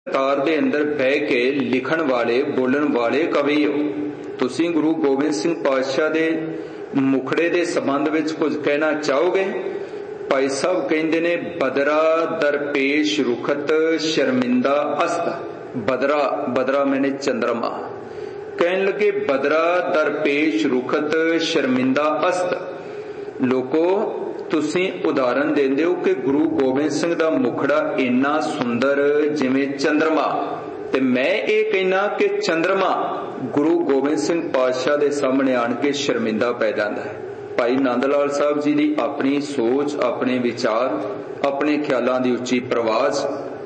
तार दे अंदर बह के लिखण वाले बोलण वाले कवि हो। तुसीं गुरु गोबिंद सिंह पातशाह दे मुखड़े दे संबंध विच कुछ कहना चाहोगे? भाई साहब कहंदे ने बदरा दरपेश रुखत शर्मिंदा अस्त। बदरा बदरा मैंने चंद्रमा कहन लगे बदरा दरपेश रुखत शर्मिंदा अस्त। लोको तुसीं उदाहरण देंदे हो कि गुरु गोबिंद सिंह दा मुखड़ा इन्ना सुंदर जिवें चंद्रमा, ते मैं ये कहना कि चंद्रमा गुरु गोबिंद सिंह पातशाह दे सामने आण के शर्मिंदा पै जांदा है। भाई नंद लाल साहब जी दी अपनी सोच, अपने विचार, अपने ख्यालां दी उच्ची प्रवाज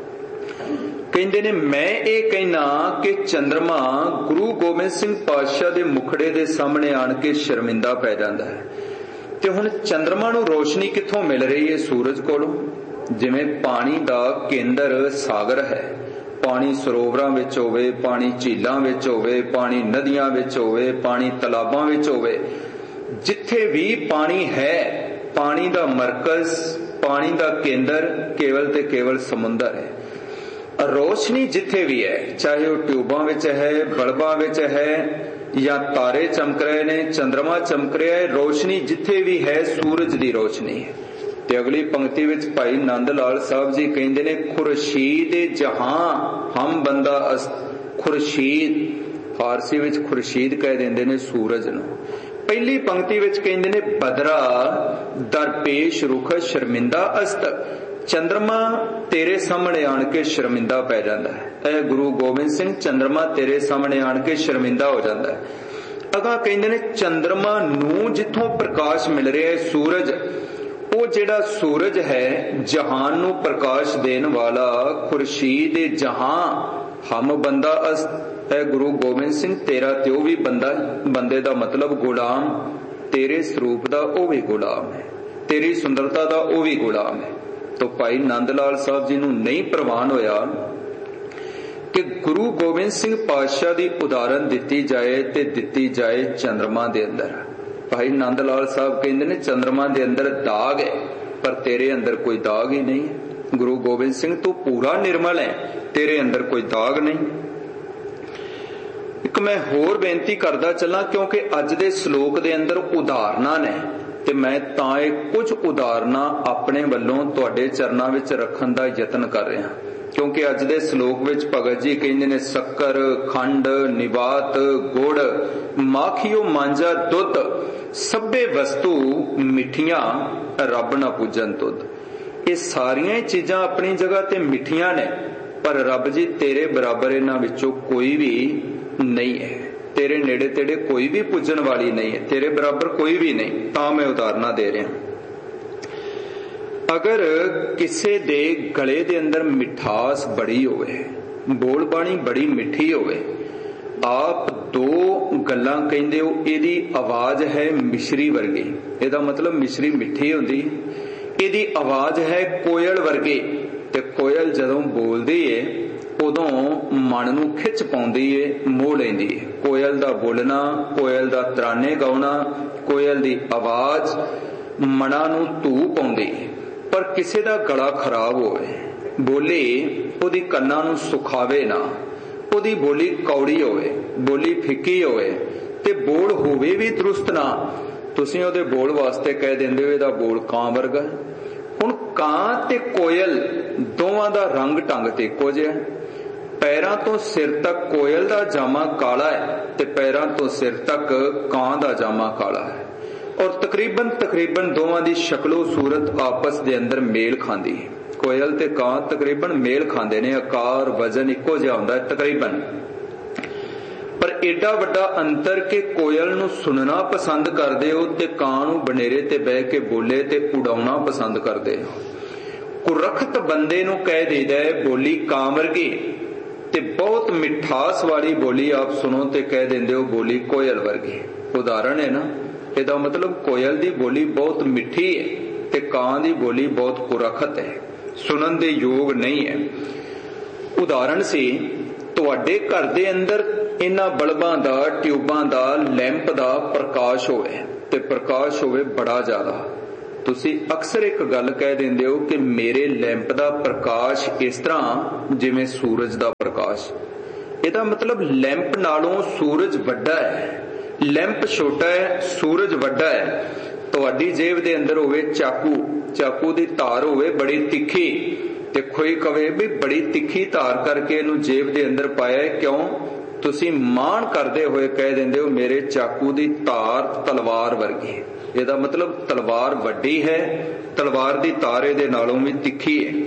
कहंदे ने मैं ये कहना कि चंद्रमा गुरु गोबिंद सिंह पातशाह दे मुखड़े दे सामने आण के शर्मिंदा पै जांदा है। ते हुण चंद्रमा नूं रोशनी कित्थों मिल रही है? सूरज कोलों। जिवें पानी दा केंद्र सागर है, पानी सरोवरां विच होवे, पानी झीलां विच होवे, पानी नदियां विच होवे, पानी तलाबां विच होवे, जिथे भी पानी है पानी दा मरकज, पानी दा केंद्र केवल ते केवल समुंदर है। रोशनी जिथे भी है, चाहे वह ट्यूबां विच है, बल्बां विच है, या तारे चमक रहे ने, चंद्रमा चमक रहा है, रोशनी जिथे भी है सूरज की रोशनी है। ते अगली पंक्ति विच भाई नंद लाल साहब जी कहंदे ने खुर्शीद जहां हम बंदा खुर्शीद, फारसी विच खुर्शीद कह देंदे ने सूरज नूं। पहली पंक्ति विच कहंदे ने बदरा दरपेश रुख शर्मिंदा अस्त। चंद्रमा तेरे सामने आण के शर्मिंदा पै जांदा है। ऐ गुरु गोबिंद सिंह चंद्रमा तेरे सामने आण के शर्मिंदा हो जाता है। अगा कहंदे ने चंद्रमा नूं जिथों प्रकाश मिल रहा है सूरज, वो जिहड़ा सूरज है जहान नूं प्रकाश देन वाला खुर्शीद जहां हम बंदा अस्त। ऐ गुरु गोबिंद सिंह तेरा ते ओ भी बंदा, बंदे दा मतलब गुलाम, तेरे स्वरूप दा ओ भी गुलाम है, तेरी सुंदरता दा ओ भी गुलाम है। तो भाई नंद लाल साहब जी नूं नहीं प्रवान होया कि गुरु गोबिंद सिंह पातशाह की उदाहरण दिती जाए ते दिती जाए चंद्रमा दे अंदर। भाई नंद लाल साहब कहंदे ने चंद्रमा दे अंदर दाग है, पर तेरे अंदर कोई दाग ही नहीं है। गुरु गोबिंद सिंह तू पूरा निर्मल है, तेरे अंदर कोई दाग नहीं। एक मैं होर बेनती करदा चला क्योंकि अज दे श्लोक दे अंदर उदाहरणां ने, ते मैं तां कुछ उदाहरणां अपने वल्लों तुहाडे चरनां विच रखण दा यतन कर रहा। क्योंकि अज दे श्लोक विच भगत जी कहंदे ने शक्कर खंड निवात गुड़ माखियो मांझा दुध सभे वस्तु मिठियां रब ना पूजन तुद। ये सारियां चीजां अपनी जगह ते मिठियां ने, पर रब जी तेरे बराबर इन्हां विचों कोई भी नहीं है। तेरे नेड़े तेड़े कोई भी पूजन वाली नहीं है, तेरे बराबर कोई भी नहीं। तां मैं उदाहरण दे रहा। अगर किसे दे गले दे अंदर मिठास बड़ी होवे, बोल बाणी बड़ी मिठी होवे, आप दो गल्लां कहंदे हो इहदी आवाज है मिश्री वर्गी, इहदा मतलब मिश्री मिठी हुंदी, इहदी आवाज है कोयल वर्गी। ते कोयल जदों बोलदी है उदों मन नूं खिच पाउंदी है, मोह लैंदी है। कोयल दा बोलना, कोयल दा तराने गाउणा, कोयल दी आवाज मना नूं धू पाउंदी है। पर किसी दा गला खराब होवे, बोली ओदी कन्नां नूं सुखावे ना, ओदी बोली कौड़ी होवे, बोली फिक्की होवे, ते बोल होवे भी दुरुस्त ना, तुसीं ओदे बोल वास्ते कह दिंदे हो इहदा बोल कां वर्गा। हुण कां ते कोयल दोवां दा रंग ढंग ते इक्को जिहा। पैरां तो सिर तक कोयल दा जामा काला है, ते पैरां तो सिर तक कां दा जामा काला है। और तकरीबन दोवां दी शक्लो सूरत आपस दे अंदर मेल खांदी है। कोयल ते कां तकरीबन मेल खांदे ने, आकार वजन इक्को जिहा हुंदा है तकरीबन। पर एडा वड्डा अंतर के कोयल नूं सुनना पसंद करदे हो ते कां नूं बनेरे ते बह के बोले ते उड़ाउणा पसंद करदे हो। कुरखत बंदे नूं कह देदा है बोली कां वर्गी, ते बहुत मिठास वाली बोली आप सुनो ते कह देंदे हो बोली कोयल वर्गी। उदाहरण है ना, इहदा मतलब कोयल दी बोली बहुत मिठी है ते कां दी बोली बहुत कुरखत है, सुनन दे योग नहीं है। उदाहरण सी तुहाडे घर दे अंदर इन्हां बल्बां दा, ट्यूबां दा, लैंप दा प्रकाश होवे ते प्रकाश होवे बड़ा ज्यादा, ਤੁਸੀਂ ਅਕਸਰ ਇੱਕ ਗੱਲ ਕਹਿ ਦਿੰਦੇ ਹੋ ਕਿ ਮੇਰੇ ਲੈਂਪ ਦਾ ਪ੍ਰਕਾਸ਼ ਇਸ ਤਰ੍ਹਾਂ ਜਿਵੇਂ ਸੂਰਜ ਦਾ ਪ੍ਰਕਾਸ਼। ਇਹਦਾ ਮਤਲਬ ਲੈਂਪ ਨਾਲੋਂ ਸੂਰਜ ਵੱਡਾ ਹੈ, ਲੈਂਪ ਛੋਟਾ ਹੈ, ਸੂਰਜ ਵੱਡਾ ਹੈ। ਤੁਹਾਡੀ ਜੇਬ ਦੇ ਅੰਦਰ ਹੋਵੇ ਚਾਕੂ ਦੀ ਧਾਰ ਹੋਵੇ ਬੜੀ ਤਿੱਖੀ, ਤੇ ਕੋਈ ਕਵੇ ਵੀ ਬੜੀ ਤਿੱਖੀ ਧਾਰ ਕਰਕੇ ਇਹਨੂੰ ਜੇਬ ਦੇ ਅੰਦਰ ਪਾਇਆ, ਕਿਉਂ? ਤੁਸੀਂ ਮਾਣ ਕਰਦੇ ਹੋਏ ਕਹਿ ਦਿੰਦੇ ਹੋ ਮੇਰੇ ਚਾਕੂ ਦੀ ਧਾਰ ਤਲਵਾਰ ਵਰਗੀ। ਇਹਦਾ ਮਤਲਬ ਤਲਵਾਰ ਵੱਡੀ ਹੈ, ਤਲਵਾਰ ਦੀ ਧਾਰ ਇਹਦੇ ਨਾਲੋਂ ਵੀ ਤਿੱਖੀ ਹੈ।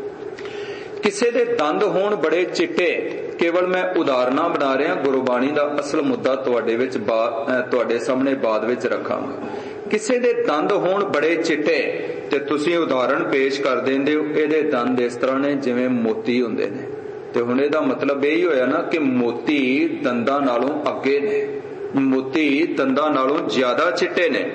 ਕਿਸੇ ਦੇ ਦੰਦ ਹੋਣ ਬੜੇ ਚਿੱਟੇ, ਕੇਵਲ ਮੈਂ ਉਦਾਹਰਨਾਂ ਬਣਾ ਰਿਹਾ, ਗੁਰਬਾਣੀ ਦਾ ਅਸਲ ਮੁੱਦਾ ਤੁਹਾਡੇ ਸਾਹਮਣੇ ਬਾਅਦ ਵਿੱਚ ਰੱਖਾਂਗਾ। ਕਿਸੇ ਦੇ ਦੰਦ ਹੋਣ ਬੜੇ ਚਿੱਟੇ ਤੇ ਤੁਸੀਂ ਉਦਾਹਰਣ ਪੇਸ਼ ਕਰ ਦਿੰਦੇ ਹੋ ਇਹਦੇ ਦੰਦ ਇਸ ਤਰ੍ਹਾਂ ਨੇ ਜਿਵੇਂ ਮੋਤੀ ਹੁੰਦੇ ਨੇ। ਤੇ ਹੁਣ ਇਹਦਾ ਮਤਲਬ ਇਹ ਹੀ ਹੋਇਆ ਨਾ ਕਿ ਮੋਤੀ ਦੰਦਾਂ ਨਾਲੋਂ ਅੱਗੇ ਨੇ, ਮੋਤੀ ਦੰਦਾਂ ਨਾਲੋਂ ਜ਼ਿਆਦਾ ਚਿੱਟੇ ਨੇ।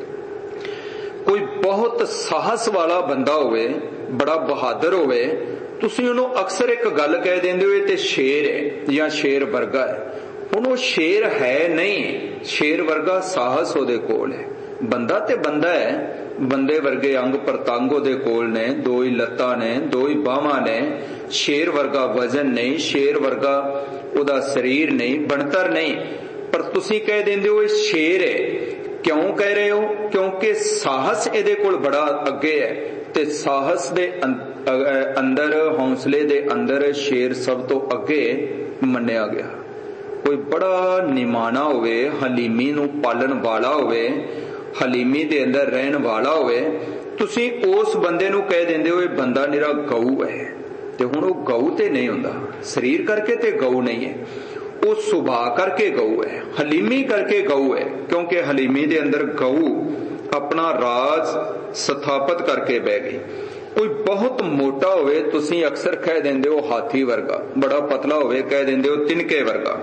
ਕੋਈ ਬਹੁਤ ਸਾਹਸ ਵਾਲਾ ਬੰਦਾ ਹੋਵੇ, ਬੜਾ ਬਹਾਦਰ ਹੋਵੇ, ਤੁਸੀਂ ਉਹਨੂੰ ਅਕਸਰ ਇੱਕ ਗੱਲ ਕਹਿ ਦਿੰਦੇ ਹੋ ਇਹ ਤੇ ਸ਼ੇਰ ਹੈ ਜਾਂ ਸ਼ੇਰ ਵਰਗਾ ਹੈ। ਹੁਣ ਉਹ ਸ਼ੇਰ ਹੈ ਨਹੀਂ, ਸ਼ੇਰ ਵਰਗਾ ਸਾਹਸ ਉਹਦੇ ਕੋਲ ਹੈ। ਬੰਦਾ ਤੇ ਬੰਦਾ ਹੈ, ਬੰਦੇ ਵਰਗੇ ਅੰਗ ਪ੍ਰਤੰਗ ਉਹਦੇ ਕੋਲ ਨੇ, 2 ਹੀ ਲੱਤਾਂ ਨੇ, 2 ਹੀ ਬਾਹਾਂ ਨੇ। ਸ਼ੇਰ ਵਰਗਾ ਵਜ਼ਨ ਨਹੀਂ, ਸ਼ੇਰ ਵਰਗਾ ਉਹਦਾ ਸਰੀਰ ਨਹੀਂ, ਬਣਤਰ ਨਹੀਂ, ਪਰ ਤੁਸੀਂ ਕਹਿ ਦਿੰਦੇ ਹੋ ਇਹ ਸ਼ੇਰ ਹੈ। ਕਿਉਂ ਕਹਿ ਰਹੇ ਹੋ? ਕਿਉਂਕਿ ਸਾਹਸ ਇਹਦੇ ਕੋਲ ਬੜਾ ਅੱਗੇ ਹੈ, ਤੇ ਸਾਹਸ ਦੇ ਅੰਦਰ, ਹੌਸਲੇ ਦੇ ਅੰਦਰ ਸ਼ੇਰ ਸਭ ਤੋਂ ਅੱਗੇ ਮੰਨਿਆ ਗਿਆ। ਕੋਈ ਬੜਾ ਨਿਮਾਣਾ ਹੋਵੇ, ਹਲੀਮੀ ਨੂੰ ਪਾਲਣ ਵਾਲਾ ਹੋਵੇ, ਹਲੀਮੀ ਦੇ ਅੰਦਰ ਰਹਿਣ ਵਾਲਾ ਹੋਵੇ, ਤੁਸੀਂ ਉਸ ਬੰਦੇ ਨੂੰ ਕਹਿ ਦਿੰਦੇ ਹੋ ਇਹ ਬੰਦਾ ਨਿਰਾ ਗਊ ਹੈ। ਤੇ ਹੁਣ ਉਹ ਗਊ ਤੇ ਨਹੀਂ ਹੁੰਦਾ, ਸਰੀਰ ਕਰਕੇ ਤੇ ਗਊ ਨਹੀਂ ਹੈ, ਉਹ ਸੁਭਾਅ ਕਰਕੇ ਗਊ ਹੈ, ਹਲੀਮੀ ਕਰਕੇ ਗਊ ਹੈ। ਕਿਉਂਕਿ ਹਲੀਮੀ ਦੇ ਅੰਦਰ ਗਊ ਆਪਣਾ ਰਾਜ ਸਥਾਪਿਤ ਕਰਕੇ ਬਹਿ ਗਈ। ਕੋਈ ਬਹੁਤ ਮੋਟਾ ਹੋਵੇ, ਤੁਸੀਂ ਅਕਸਰ ਕਹਿ ਦਿੰਦੇ ਹੋ ਹਾਥੀ ਵਰਗਾ, ਬੜਾ ਪਤਲਾ ਹੋਵੇ ਕਹਿ ਦਿੰਦੇ ਹੋ ਤਿਨਕੇ ਵਰਗਾ।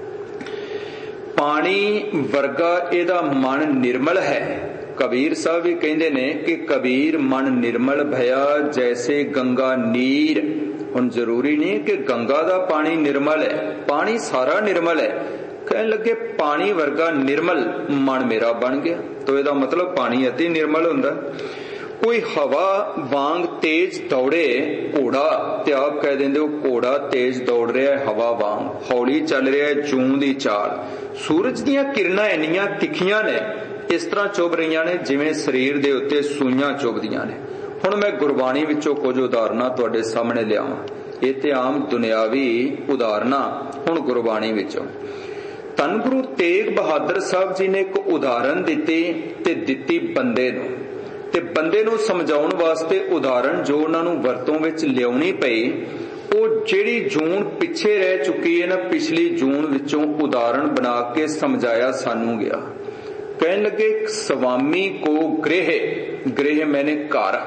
ਪਾਣੀ ਵਰਗਾ ਇਹਦਾ ਮਨ ਨਿਰਮਲ ਹੈ। ਕਬੀਰ ਸਾਹਿਬ ਵੀ ਕਹਿੰਦੇ ਨੇ ਕਿ ਕਬੀਰ ਮਨ ਨਿਰਮਲ ਭਇਆ ਜੈਸੇ ਗੰਗਾ ਨੀਰ। ਹੁਣ ਜ਼ਰੂਰੀ ਨਹੀਂ ਕਿ ਗੰਗਾ ਦਾ ਪਾਣੀ ਨਿਰਮਲ ਹੈ, ਪਾਣੀ ਸਾਰਾ ਨਿਰਮਲ ਹੈ। ਕਹਿਣ ਲੱਗੇ ਪਾਣੀ ਵਰਗਾ ਨਿਰਮਲ ਮਨ ਮੇਰਾ ਬਣ ਗਿਆ, ਤਾਂ ਇਹਦਾ ਮਤਲਬ ਪਾਣੀ ਅਤੀ ਨਿਰਮਲ ਹੁੰਦਾ। ਕੋਈ ਹਵਾ ਵਾਂਗ ਤੇਜ਼ ਦੌੜੇ ਘੋੜਾ, ਤੇ ਆਪ ਕਹਿ ਦਿੰਦੇ ਹੋ ਘੋੜਾ ਤੇਜ਼ ਦੌੜ ਰਿਹਾ ਹੈ, ਹਵਾ ਵਾਂਗ ਹੌਲੀ ਚੱਲ ਰਿਹਾ ਹੈ, ਜੂੰ ਦੀ ਚਾਲ। ਸੂਰਜ ਦੀਆਂ ਕਿਰਨਾਂ ਇੰਨੀਆਂ ਤਿੱਖੀਆਂ ਨੇ, ਇਸ ਤਰ੍ਹਾਂ ਚੁੱਭ ਰਹੀਆਂ ਨੇ ਜਿਵੇਂ ਸਰੀਰ ਦੇ ਉੱਤੇ ਸੂਈਆਂ ਚੁੱਭਦੀਆਂ ਨੇ। ਹੁਣ ਮੈਂ ਗੁਰਬਾਣੀ ਵਿੱਚੋਂ ਕੁਝ ਉਦਾਹਰਨਾਂ ਤੁਹਾਡੇ ਸਾਹਮਣੇ ਲਿਆਵਾਂ। ਇਹ ਤੇ ਆਮ ਦੁਨਿਆਵੀ ਉਦਾਹਰਨਾਂ, ਹੁਣ ਗੁਰਬਾਣੀ ਵਿੱਚੋਂ। ਧੰਨ ਗੁਰੂ ਤੇਗ ਬਹਾਦਰ ਸਾਹਿਬ ਜੀ ਨੇ ਇੱਕ ਉਦਾਹਰਨ ਦਿੱਤੀ, ਤੇ ਦਿੱਤੀ ਬੰਦੇ ਨੂੰ, ਤੇ ਬੰਦੇ ਨੂੰ ਸਮਝਾਉਣ ਵਾਸਤੇ ਉਦਾਹਰਣ ਜੋ ਉਹਨਾਂ ਨੂੰ ਵਰਤੋਂ ਵਿੱਚ ਲਿਆਉਣੀ ਪਈ, ਉਹ ਜਿਹੜੀ ਜੂਨ ਪਿੱਛੇ ਰਹਿ ਚੁੱਕੀ ਹੈ ਨਾ, ਪਿਛਲੀ ਜੂਨ ਵਿੱਚੋਂ ਉਦਾਹਰਣ ਬਣਾ ਕੇ ਸਮਝਾਇਆ ਸਾਨੂੰ ਗਿਆ। ਕਹਿਣ ਲੱਗੇ ਸਵਾਮੀ ਕੋ ਗ੍ਰਹਿ ਮੈਨੇ ਘਰ,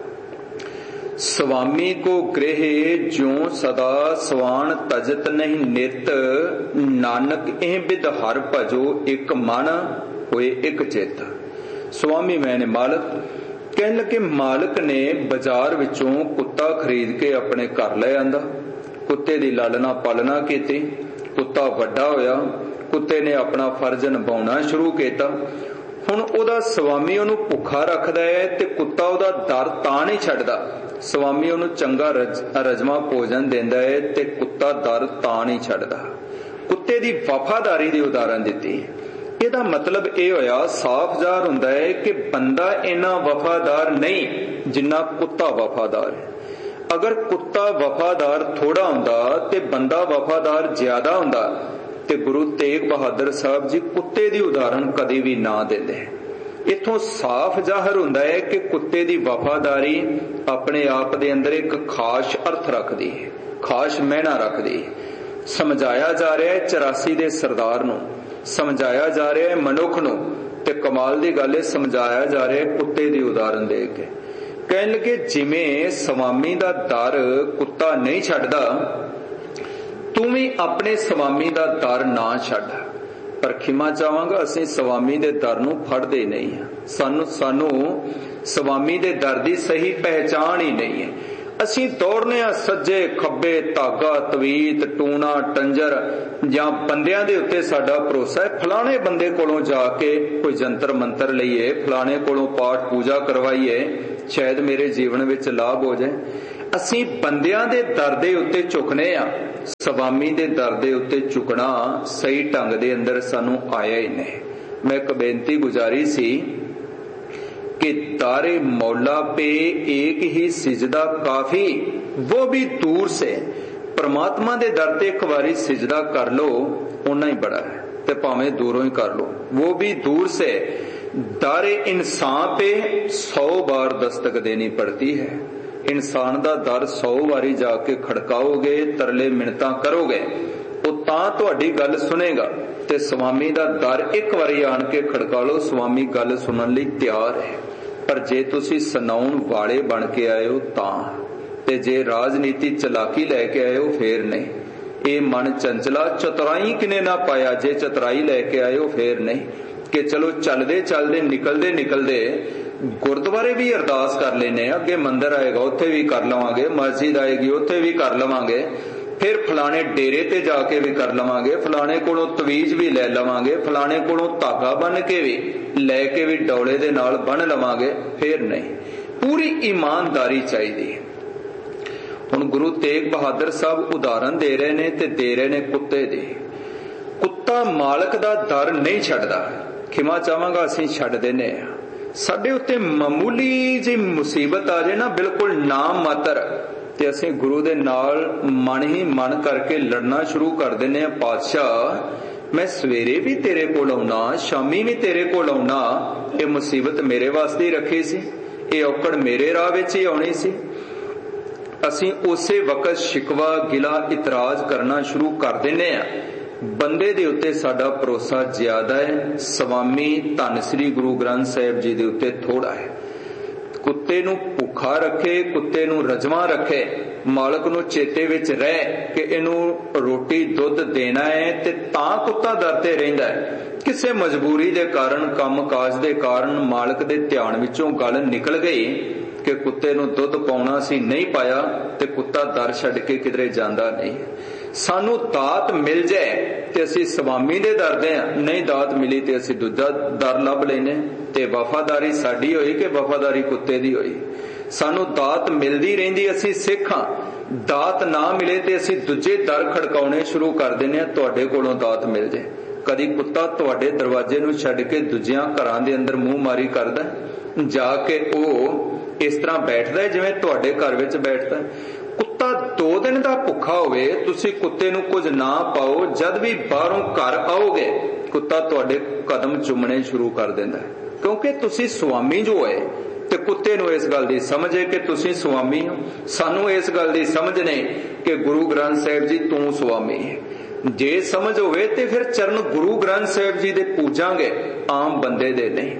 ਸਵਾਮੀ ਕੋ ਗ੍ਰਹਿ ਜਿਉ ਸਦਾ ਸਵਾਨ ਤਜਤ ਨਹੀਂ ਨਿਤ, ਨਾਨਕ ਇਹ ਬਿਦ ਹਰ ਭਜੋ ਇੱਕ ਮਨ ਹੋਏ ਇੱਕ ਚਿੱਤ। ਸਵਾਮੀ ਮੈਨੇ ਮਾਲਕ। ਕਹਿਣ ਲੱਗੇ ਮਾਲਕ ਨੇ ਬਾਜ਼ਾਰ ਵਿੱਚੋਂ ਕੁੱਤਾ ਖਰੀਦ ਕੇ ਆਪਣੇ ਘਰ ਲੈ ਆਂਦਾ, ਕੁੱਤੇ ਦੀ ਲਾਲਣਾ ਪਾਲਣਾ ਕੀਤੀ, ਕੁੱਤਾ ਵੱਡਾ ਹੋਇਆ, ਕੁੱਤੇ ਨੇ ਆਪਣਾ ਫਰਜ਼ ਨਿਭਾਉਣਾ ਸ਼ੁਰੂ ਕੀਤਾ। ਹੁਣ ਉਹਦਾ ਸਵਾਮੀ ਉਹਨੂੰ ਭੁੱਖਾ ਰੱਖਦਾ ਹੈ, ਤੇ ਕੁੱਤਾ ਉਹਦਾ ਦਰ ਤਾਂ ਨਹੀਂ ਛੱਡਦਾ। ਸਵਾਮੀ ਉਹਨੂੰ ਚੰਗਾ ਰਜਮਾ ਭੋਜਨ ਦਿੰਦਾ ਹੈ, ਤੇ ਕੁੱਤਾ ਦਰ ਤਾਂ ਨਹੀਂ ਛੱਡਦਾ। ਕੁੱਤੇ ਦੀ ਵਫਾਦਾਰੀ ਦੀ ਉਦਾਹਰਨ ਦਿੱਤੀ। ਇਹਦਾ ਮਤਲਬ ਇਹ ਹੋਇਆ, ਸਾਫ਼ ਜ਼ਾਹਰ ਹੁੰਦਾ ਹੈ ਕਿ ਬੰਦਾ ਇੰਨਾ ਵਫਾਦਾਰ ਨਹੀਂ ਜਿੰਨਾ ਕੁੱਤਾ ਵਫਾਦਾਰ ਹੈ। ਅਗਰ ਕੁੱਤਾ ਵਫਾਦਾਰ ਥੋੜਾ ਹੁੰਦਾ ਤੇ ਬੰਦਾ ਵਫਾਦਾਰ ਜ਼ਿਆਦਾ ਹੁੰਦਾ, ਤੇ ਗੁਰੂ ਤੇਗ ਬਹਾਦਰ ਸਾਹਿਬ ਜੀ ਕੁੱਤੇ ਦੀ ਉਦਾਹਰਨ ਕਦੇ ਵੀ ਨਾ ਦਿੰਦੇ। ਇਥੋਂ ਸਾਫ਼ ਜ਼ਾਹਰ ਹੁੰਦਾ ਹੈ ਕਿ ਕੁੱਤੇ ਦੀ ਵਫਾਦਾਰੀ ਆਪਣੇ ਆਪ ਦੇ ਅੰਦਰ ਇੱਕ ਖਾਸ ਅਰਥ ਰੱਖਦੀ ਹੈ, ਖਾਸ ਮਹਿਨਾ ਰੱਖਦੀ ਹੈ। ਸਮਝਾਇਆ ਜਾ ਰਿਹਾ ਹੈ 84 ਦੇ ਸਰਦਾਰ ਨੂੰ, ਸਮਝਾਇਆ ਜਾ ਰਿਹਾ ਹੈ ਮਨੁੱਖ ਨੂੰ, ਤੇ ਕਮਾਲ ਦੀ ਗੱਲ ਹੈ ਸਮਝਾਇਆ ਜਾ ਰਿਹਾ ਹੈ ਕੁੱਤੇ ਦੀ ਉਦਾਹਰਨ ਦੇ ਕੇ। ਕਹਿਣ ਲੱਗੇ ਜਿਵੇਂ ਸਵਾਮੀ ਦਾ ਦਰ ਕੁੱਤਾ ਨਹੀਂ ਛੱਡਦਾ, ਤੂੰ ਵੀ ਆਪਣੇ ਸਵਾਮੀ ਦਾ ਦਰ ਨਾ ਛੱਡ। ਪਰ ਖਿਮਾ ਚਾਹਾਂਗਾ, ਅਸੀਂ ਸਵਾਮੀ ਦੇ ਦਰ ਨੂੰ ਫੜਦੇ ਨਹੀਂ ਹਾਂ। ਸਾਨੂੰ ਸਵਾਮੀ ਦੇ ਦਰ ਦੀ ਸਹੀ ਪਹਿਚਾਣ ਹੀ ਨਹੀਂ ਹੈ। ਅਸੀਂ ਦੌੜਨੇ ਆ ਸੱਜੇ ਖੱਬੇ, ਧਾਗਾ ਤਵੀਤ ਟੂਣਾ ਟੰਜਰ ਜਾਂ ਬੰਦਿਆਂ ਦੇ ਉੱਤੇ ਸਾਡਾ ਭਰੋਸਾ ਹੈ। ਫਲਾਣੇ ਬੰਦੇ ਕੋਲੋਂ ਜਾ ਕੇ ਕੋਈ ਜੰਤਰ ਮੰਤਰ ਲਈਏ, ਫਲਾਣੇ ਕੋਲੋਂ ਪਾਠ ਪੂਜਾ ਕਰਵਾਈਏ, ਸ਼ਾਇਦ ਮੇਰੇ ਜੀਵਨ ਵਿੱਚ ਲਾਭ ਹੋ ਜਾਏ। ਅਸੀਂ ਬੰਦਿਆਂ ਦੇ ਦਰ ਦੇ ਉੱਤੇ ਝੁਕਨੇ ਆ, ਸਵਾਮੀ ਦੇ ਦਰ ਦੇ ਉੱਤੇ ਝੁਕਣਾ ਸਹੀ ਢੰਗ ਦੇ ਅੰਦਰ ਸਾਨੂੰ ਆਇਆ ਹੀ ਨਹੀਂ। ਮੈਂ ਇੱਕ ਬੇਨਤੀ ਗੁਜ਼ਾਰੀ ਸੀ कि तारे मौला पे एक ही सिजदा काफी, वो भी दूर से। परमात्मा दे दर ते एक बारी सिजदा कर लो, उन्ना ही बड़ा है, ते भावें दूरों ही कर लो, वो भी दूर से। दारे इंसान पे 100 बार दस्तक देनी पड़ती है। इंसान दा दर 100 बारी जाके खड़काओगे, तरले मिन्नतां करोगे, वो तां तुहाडी गल सुनेगा। ते स्वामी दा दर एक बारी आन के खड़का लो, स्वामी गल सुनन लई तैयार है। पर जे तुसी सुनाउण वाले बन के आए हो तां, ते जे राजनीति चलाकी लैके आए हो फिर नहीं। ये मन चंचला चतुराई किने ना पाया, जे चतुराई लैके आए हो फिर नहीं कि चलो चलदे चलदे निकलदे निकलदे गुरुद्वारे भी अरदास कर लेने, अगे मंदिर आएगा उत्थे भी कर लवांगे, मस्जिद आएगी उत्थे भी कर लवांगे, फिर फलाने डेरे ते जाके भी कर लवांगे, फलाने कोलों तवीज भी ले लवांगे, फलाने कोलों धागा बन के भी लैके भी डौले दे नाल बन लवांगे, फिर नहीं। पूरी ईमानदारी चाहिए। हुण गुरु तेग बहादुर साहब उदाहरण दे रहे ने ते दे रहे ने कुत्ते दी। कुत्ता मालक दा दर नहीं छड्डदा, खिमा चाहांगा असीं छड्ड देने आ। साडे उत्ते मामूली जी मुसीबत आ जाए ना, बिल्कुल नाम मात्र, ते असीं गुरु दे नाल मन ही मन करके लड़ना शुरू कर देने। पातशाह मैं सवेरे भी तेरे कोल आउणा, शामी भी तेरे कोल आउणा, ये मुसीबत मेरे वास्ते ही रखी सी, ये औकड़ मेरे राह विच ही आउणी सी। असीं उसे वक्त शिकवा गिला इतराज करना शुरू कर देने आ। बंदे दे उत्ते साडा भरोसा ज्यादा है, स्वामी धन श्री गुरु ग्रंथ साहिब जी दे उत्ते थोड़ा है। कुत्ते नूं भुखा रखे, कुत्ते नूं रजवा रखे, मालक नूं चेते विच रह कि इनू रोटी दुध देना है, ते तां कुत्ता दर ते रहिंदा है। किसे मजबूरी दे कारण, काम काज दे कारण मालक दे ध्यान विचों गल निकल गई कि कुत्ते नूं दुध पाउणा सी, नहीं पाया, ते कुत्ता दर छड्ड के किधरे जांदा नहीं। सानू दात मिल जाए ते असीं स्वामी दे दर दे आ, नहीं दात मिली ते असीं दूजा दर लभ लैने। ते वफादारी साडी होई कि वफादारी कुत्ते दी होई? सानू दात मिलदी रहिंदी, असीं सिख हां। दात ना मिले ते असीं दूजे दर खड़काउणे शुरू कर दिंदे आ, तुहाडे कोलों दात मिल जाए। कदी कुत्ता तुहाडे दरवाजे नूं छड्ड के दूजियां घरां दे अंदर मूंह मारी करदा, जाके ओह इस तरह बैठदा है जिवें तुहाडे घर विच बैठदा है। कुत्ता 2 दिन का भुखा होवे, तुसी कुत्ते नूं कुछ ना पाओ, जद भी बाहरों घर आओगे कुत्ता तुहाडे कदम चुमने शुरू कर देंदा है, क्योंकि तुसी स्वामी जो है। ते कुत्ते नूं इस गल दी समझ है कि तुसी स्वामी हो, सानू इस गल दी समझ नहीं कि गुरु ग्रंथ साहिब जी तू स्वामी है। जे समझ होवे ते फिर चरण गुरु ग्रंथ साहिब जी दे पूजांगे, आम बंदे दे नहीं।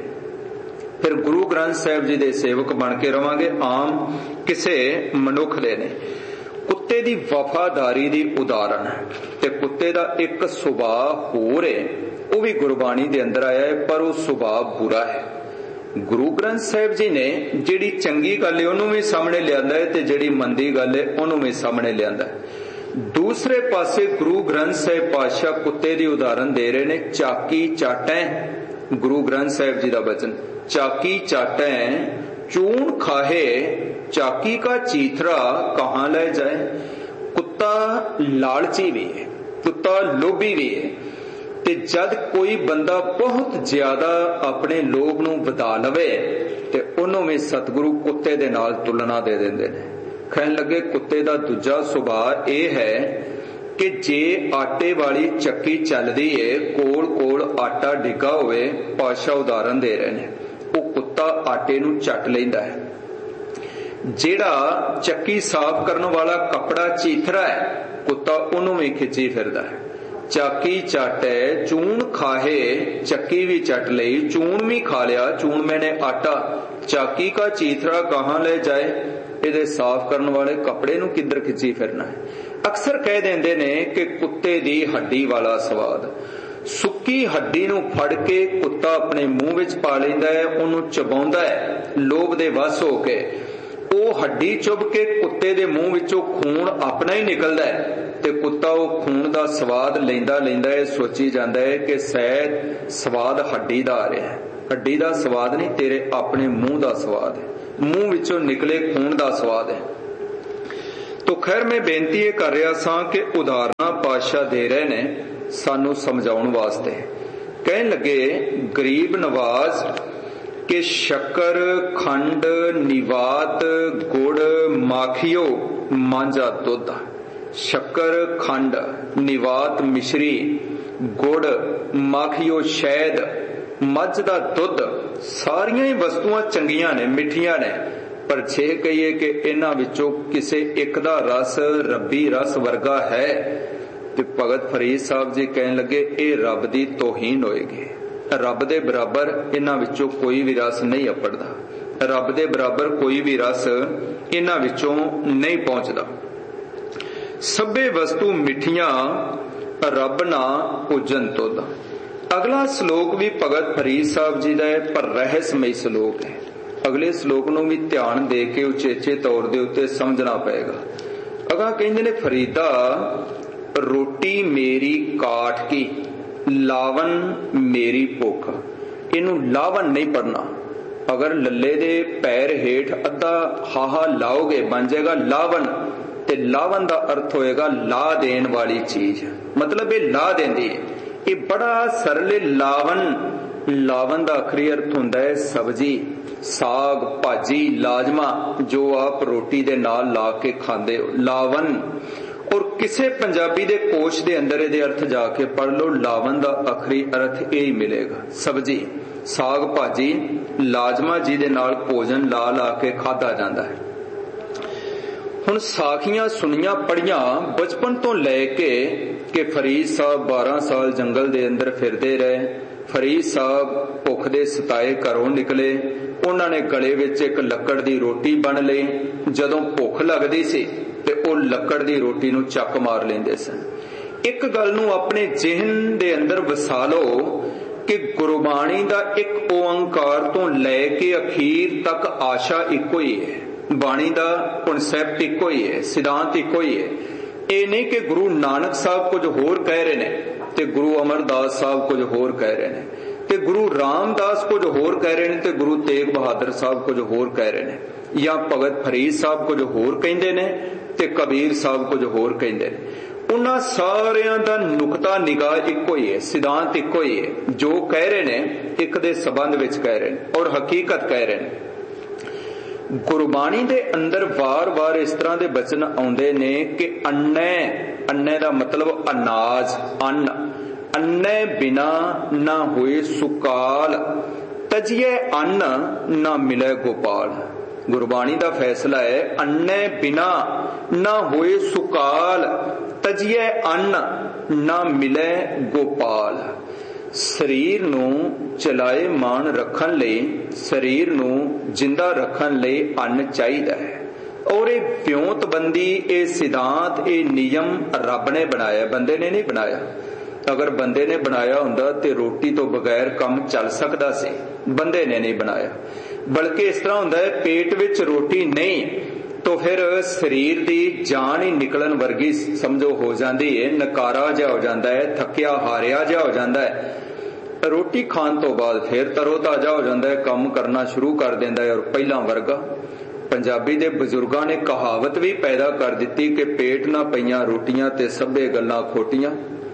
फिर गुरु ग्रंथ साहिब जी दे सेवक बन के रवांगे, आम किसे मनुख दे नहीं। कुत्ते दी वफादारी दी उदाहरण है। ते कुत्ते दा एक सुभाव होर है, वो भी गुरबाणी दे अंदर आया है, पर वो सुभाव बुरा है। गुरु ग्रंथ साहिब जी ने जिहड़ी चंगी गल है उन्होंने भी सामने लियांदा है, ते जिहड़ी मंदी गल है उन्होंने भी सामने लियांदा है। दूसरे पासे गुरु ग्रंथ साहिब पातशाह कुत्ते दी उदाहरण दे रहे ने, चाकी चाटें। गुरु ग्रंथ साहिब जी दा वचन, चाकी चाटें चून खाहे, चाकी का चीथरा कहां ले जाए। कुत्ता लालची भी है, कुत्ता लोभी भी है। ते जद कोई बंदा बहुत ज्यादा अपने लोभ नूं वधा लवे ते उन्होंने भी सतगुरु कुत्ते दे नाल तुलना दे देंदे ने। कहन लगे कुत्ते दा दूजा सुभाव यह है कि जे आटे वाली चक्की चलदी है, कोल कोल आटा डिगा होवे, पातशाह उदाहरण दे रहे ने, वो कुत्ता आटे नूं चट लैंदा है। जेड़ा चक्की साफ करने वाला कपड़ा चीथरा है, कुत्ता उन्होंने भी खिंची फिरदा है। चाकी चाटे चून खाहे, चक्की भी चट लई, चून भी खा लिया, चून मैंने आटा, चाकी का चीथरा कहां ले जाए। इहदे साफ करने वाले कपड़े नूं किधर खिंची फिरना है। अक्सर कह देंदे ने कि कुत्ते दी हड्डी वाला स्वाद। सुक्की हड्डी नूं फड़ के कुत्ता अपने मुंह विच पा लैंदा है, उहनूं चबाउंदा है लोभ दे वस हो के। ਉਹ हड्डी चुभ के कुत्ते दे मूंह विचों खून अपना ही निकलदा है ते कुत्ता वो खून दा स्वाद लैंदा लैंदा है, सोची जांदा है कि शायद स्वाद हड्डी दा आ रहा है। हड्डी दा स्वाद नहीं, तेरे अपने मूंह दा स्वाद है, मूंह विचों निकले खून दा स्वाद है। तो खैर मैं बेनती ये कर रहा सा कि उदाहरणा पातशाह दे रहे ने सानू समझाउण वास्ते। कहन लगे गरीब नवाज कि शक्कर खंड निवात गुड़ माखियो मांझा दुध। शक्कर खंड निवात मिश्री गुड़ माखियो शहद मझ दा दुध सारियां ही वस्तुआं चंगियां ने, मिठियां ने, पर जे कहिए कि इन्हां विचों किसे एक दा रस रब्बी रस वर्गा है ते भगत फरीद साहब जी कहन लगे ये रब दी तौहीन होएगी। रब दे बराबर इन्हां विचों कोई भी रस नहीं अपड़दा, रब दे बराबर कोई भी रस इन्हां विचों नहीं पहुंचदा। सभे वस्तु मिठियां रब ना पूजन तुद। अगला श्लोक भी भगत फरीद साहब जी का है पर रहस्यमय श्लोक है। अगले श्लोक नूं भी ध्यान दे के उचेचे तौर दे उत्ते समझना पएगा। अगा कहंदे ने फरीदा रोटी मेरी काठ की लावन मेरी भुख। इनू लावन नहीं पढ़ना, अगर लल्ले दे पैर हेठ अद्धा हाहा लाओगे बन जाएगा लावन, ते लावन दा अर्थ होएगा ला देन वाली चीज, मतलब ये ला देंदी है। ये बड़ा सरल लावन, लावन दा आखरी अर्थ हुंदा है सब्जी, साग भाजी लाजमा जो आप रोटी दे नाल ला के खांदे हो, लावन। और किसे पंजाबी दे कोश दे अंदर इहदे अर्थ जाके पढ़ लो, लावन दा आखरी अर्थ यही मिलेगा, सब्जी साग भाजी लाजमा जी दे नाल भोजन ला ला के खाधा जांदा है। हुण साखियां सुनियां पढ़ियां बचपन तो लैके कि फरीद साहब 12 साल जंगल दे अंदर फिरदे रहे। फरीद साहब भुख दे सताए घरों निकले, उन्होंने गले विच एक लक्कड़ दी रोटी बन लई। जदों भुख लगदी सी ते ओ लक्कड़ दी रोटी नूं चक मार लैंदे सन। एक गल नूं अपने जिहन दे अंदर वसा लो कि गुरबाणी दा एक ओंकार तो लैके अखीर तक आशा इको ही है, बाणी दा कॉन्सैप्ट इको ही है, सिद्धांत इको ही है। ये नहीं कि गुरु नानक साहब कुछ होर कह रहे ने ते गुरु अमरदास साहब कुछ होर कह रहे ने, ते गुरु रामदास कुछ होर कह रहे ने ते गुरु तेग बहादुर साहब कुछ होर कह रहे ने, या भगत फरीद साहब कुछ होर कहंदे ने ते कबीर साहब कुछ होर कहंदे ने। उन्हां सारियां दा नुकता निगाह इको ही है, सिद्धांत इको ही है। जो कह रहे ने एक दे संबंध विच कह रहे ने और हकीकत कह रहे ने। गुरबाणी दे अंदर वार वार इस तरह दे बचन आउंदे ने कि अन्ने, अन्ने दा मतलब अनाज, अन्न, अन्ने बिना ना होए सुकाल, तजिए अन्न ना मिले गोपाल। गुरबाणी दा फैसला है अन्ने बिना ना होए सुकाल, तजिए अन्न ना मिले गोपाल। शरीर नूं चलाएमान रखण लई, शरीर नूं जिंदा रखण लई अन्न चाहीदा है। और ये व्योंतबंदी, ये सिद्धांत, ये नियम रब ने बनाया, बंदे ने नहीं बनाया। अगर बंदे ने बनाया हुंदा ते रोटी तो बगैर काम चल सकदा सी, बंदे ने नहीं बनाया। बल्कि इस तरह हुंदा है पेट विच रोटी नहीं तो फिर शरीर दी जान ही निकलन वर्गी समझो हो जाती है, नकारा जिहा हो जाता है, थकिया हारिया जिहा हो जाता है। रोटी खान तो बाद फिर तरोताजा हो जाता है, काम करना शुरू कर देंदा है और पहला वर्गा। पंजाबी दे बजुर्गां ने कहावत भी पैदा कर दी कि पेट ना पईयां रोटियां ते सभे गल्लां खोटियां।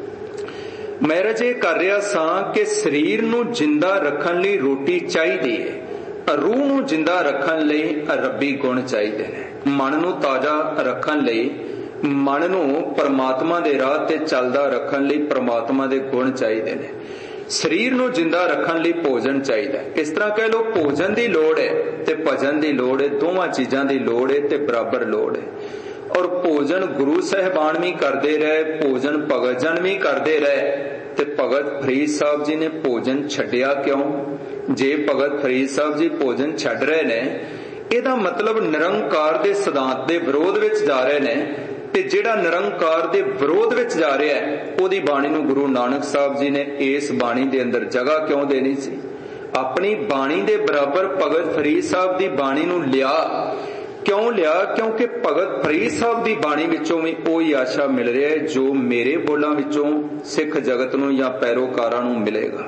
मैं रजे कर रहा सा कि शरीर नूं जिंदा रखण लई रोटी चाहिदी है, रूह नूं जिंदा रखण लई रब्बी गुण चाहिदे ने, मन नूं ताजा रखण लई, मन नूं परमात्मा दे राह ते चलदा रखण लई परमात्मा दे गुण चाहिदे ने। शरीर नूं जिंदा रखण लई भोजन चाहिदा है। इस तरह कह लो भोजन दी लोड़ है ते भजन दी लोड़ है, दोवां चीजां दी लोड़ है ते बराबर लोड़ है। और भोजन गुरु साहिबान भी करते रहे, भोजन भगत जन भी करते रहे, ते भगत फरीद साहब जी ने भोजन छड्डिया क्यों? जे भगत फरीद साहब जी भोजन छड्ड रहे ने, इहदा मतलब निरंकार दे सिद्धांत दे विरोध विच जा रहे ने, ते जिहड़ा निरंकार दे विरोध विच जा रहा है ओदी बाणी नूं गुरु नानक साहब जी ने इस बाणी दे अंदर जगह क्यों देनी सी? अपनी बाणी दे बराबर भगत फरीद साहब दी बाणी नूं लिया क्यों लिया? क्योंकि भगत फरीद साहब की बाणी विचों भी वही आशा मिल रहा है जो मेरे बोलों विचों सिख जगत नूं या पैरोकारां नूं मिलेगा।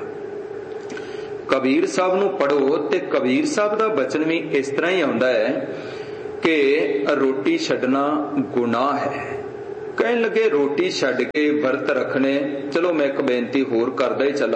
कबीर साहब नूं पढ़ो ते कबीर साहब दा वचन भी इस तरह ही आउंदा है कि रोटी छड्डना गुनाह है। कहन लगे रोटी छड्ड के वरत रखने। चलो मैं एक बेनती होर करदा ही चला।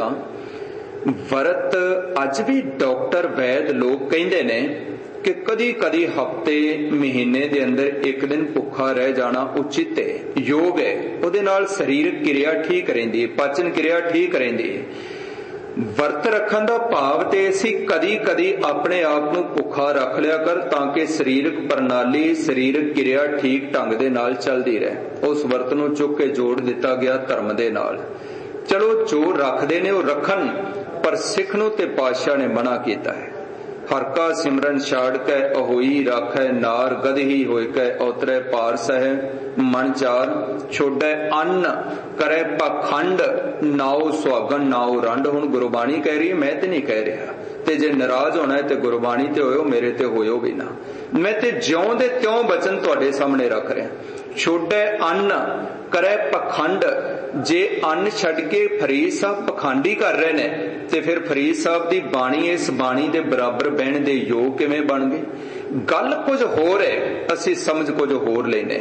वरत अज भी डॉक्टर वैद लोग कहिंदे ने कि कदी कदी हफ्ते महीने दे अंदर एक दिन भुखा रह जाना उचित है, योग है। उहदे नाल शरीरक क्रिया ठीक रहिंदी है, पाचन क्रिया ठीक रहिंदी है। वरत रखन दा भाव ते असीं कदी कदी अपने आप नूं भुखा रख लिया कर ताकि शरीरक प्रणाली शरीरक क्रिया ठीक ढंग दे नाल चलदी रहे। उस वरत नूं चुक के जोड़ दिता गया धर्म दे नाल। चलो जो रखदे ने वो रखन, पर सिख नूं ते पातशाह ने मना कीता है। हर का सिमरन छाड़ कै अहोई राखै नार, गदही होय कै औतरै पार सह। मन चार छोड़ै अन्न करे पाखंड, नाओ सुहागन नाओ रंड। हुण गुरबाणी कह रही है, मैं ते नहीं कह रहा। ते जे नाराज होना है ते गुरबाणी ते होयो, मेरे ते होयो भी ना। मैं ते ज्यों दे त्यों वचन तुहाडे सामने रख रहा। छोड़ै अन्न करे पखंड। जे अन्न छड्ड के फरीद साहब पखंडी कर रहे ने ते फिर फरीद साहब दी बाणी इस बाणी दे बराबर बहण दे योग किवें बन गए? गल कुछ होर है, असीं समझ कुछ होर लेने।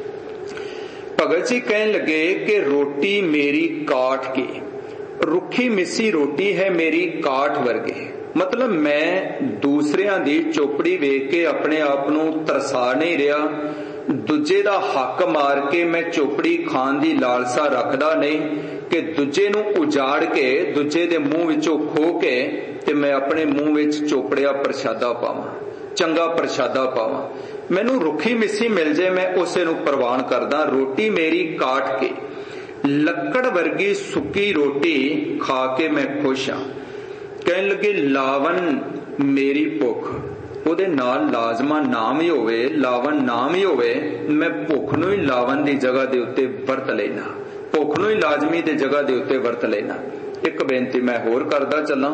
भगत जी कहन लगे कि रोटी मेरी काठ की, रुखी मिसी रोटी है मेरी काठ वर्गी। मतलब मैं दूसरियां दी चोपड़ी वेख के अपने आप नूं तरसा नहीं रहा। दूजे दा हक मार के मैं चोपड़ी खान दी लालसा रखदा नहीं कि दूजे नूं उजाड़ के दूजे दे मुंह विचों खो के ते मैं अपने मुंह विच चोपड़िया प्रशादा पावां, चंगा प्रशादा पावां। मैनू रुखी मिसी मिल जाए मैं उसे नूं प्रवान करदा। रोटी मेरी काट के लक्कड़ वर्गी सुक्की रोटी खा के मैं खुश हाँ। कहन लगे लावन मेरी भुख, ਉਹਦੇ ਨਾਲ ਲਾਜ਼ਮਾ ਨਾਮ ਹੀ ਹੋਵੇ, ਲਾਵਨ ਨਾਮ ਹੀ ਹੋਵੇ। ਮੈਂ ਭੁੱਖ ਨੂੰ ਹੀ ਲਾਵਨ ਦੀ ਜਗ੍ਹਾ ਦੇ ਉੱਤੇ ਵਰਤ ਲੈਣਾ, ਭੁੱਖ ਨੂੰ ਹੀ ਲਾਜ਼ਮੀ ਦੀ ਜਗ੍ਹਾ ਦੇ ਉੱਤੇ ਵਰਤ ਲੈਣਾ। ਇੱਕ ਬੇਨਤੀ ਮੈਂ ਹੋਰ ਕਰਦਾ ਚੱਲਾਂ।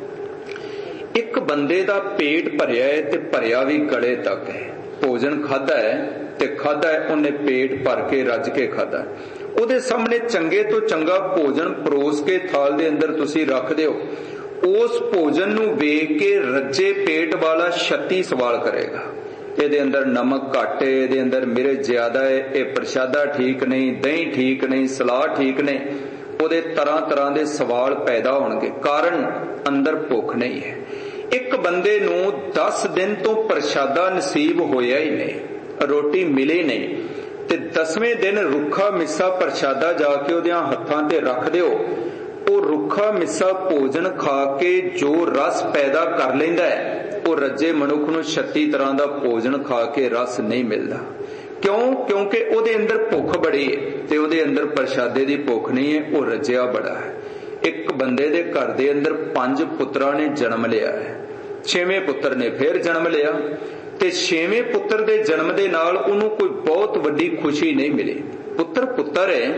ਇੱਕ ਬੰਦੇ ਦਾ ਪੇਟ ਭਰਿਆ ਹੈ ਤੇ ਭਰਿਆ ਵੀ ਗਲੇ ਤੱਕ ਹੈ। ਭੋਜਨ ਖਾਦਾ ਹੈ ਤੇ ਖਾਦਾ ਹੈ, ਉਹਨੇ ਪੇਟ ਭਰ ਕੇ ਰੱਜ ਕੇ ਖਾਦਾ। ਉਹਦੇ ਸਾਹਮਣੇ ਚੰਗੇ ਤੋਂ ਚੰਗਾ ਭੋਜਨ ਪਰੋਸ ਕੇ ਥਾਲ ਦੇ ਅੰਦਰ ਤੁਸੀਂ ਰੱਖ ਦਿਓ। उस भोजन नूं वेख के रज्जे पेट वाला 36 सवाल करेगा। ਇਹਦੇ ਅੰਦਰ नमक घट है, ਇਹਦੇ अंदर मिर्च ज्यादा है, ये प्रशादा ठीक नहीं, दही ठीक नहीं, सलाद ठीक नहीं। ਉਹਦੇ तरह तरह के सवाल पैदा होणगे, कारण अंदर भुख नहीं है। एक बंदे नूं 10 दिन तो प्रशादा नसीब होया ही नहीं, रोटी मिली नहीं, ते 10वें दिन रुखा मिस्सा प्रशादा जाके ਉਹਦੇ हत्थां ते रख दिओ। ਉਹ ਰੁੱਖਾ ਮਿੱਸਾ ਭੋਜਨ ਖਾ ਕੇ ਜੋ ਰਸ ਪੈਦਾ ਕਰ ਲੈਂਦਾ ਹੈ, ਉਹ ਰੱਜੇ ਮਨੁੱਖ ਨੂੰ 36 ਤਰ੍ਹਾਂ ਦਾ ਭੋਜਨ ਖਾ ਕੇ ਰਸ ਨਹੀਂ ਮਿਲਦਾ। ਕਿਉਂ? ਕਿਉਂਕਿ ਉਹਦੇ ਅੰਦਰ ਭੁੱਖ ਬੜੀ ਹੈ ਤੇ ਉਹਦੇ ਅੰਦਰ ਪ੍ਰਸ਼ਾਦੇ ਦੀ ਭੁੱਖ ਨਹੀਂ ਹੈ, ਉਹ ਰੱਜਿਆ ਬੜਾ ਹੈ। ਇੱਕ ਬੰਦੇ ਦੇ ਘਰ ਦੇ ਅੰਦਰ 5 ਪੁੱਤਰਾਂ ਨੇ ਜਨਮ ਲਿਆ ਹੈ, 6ਵੇਂ ਪੁੱਤਰ ਨੇ ਫਿਰ ਜਨਮ ਲਿਆ ਤੇ 6ਵੇਂ ਪੁੱਤਰ ਦੇ ਜਨਮ ਦੇ ਨਾਲ ਉਹਨੂੰ ਕੋਈ ਬਹੁਤ ਵੱਡੀ ਖੁਸ਼ੀ ਨਹੀਂ ਮਿਲੀ। ਪੁੱਤਰ ਪੁੱਤਰ ਹੈ,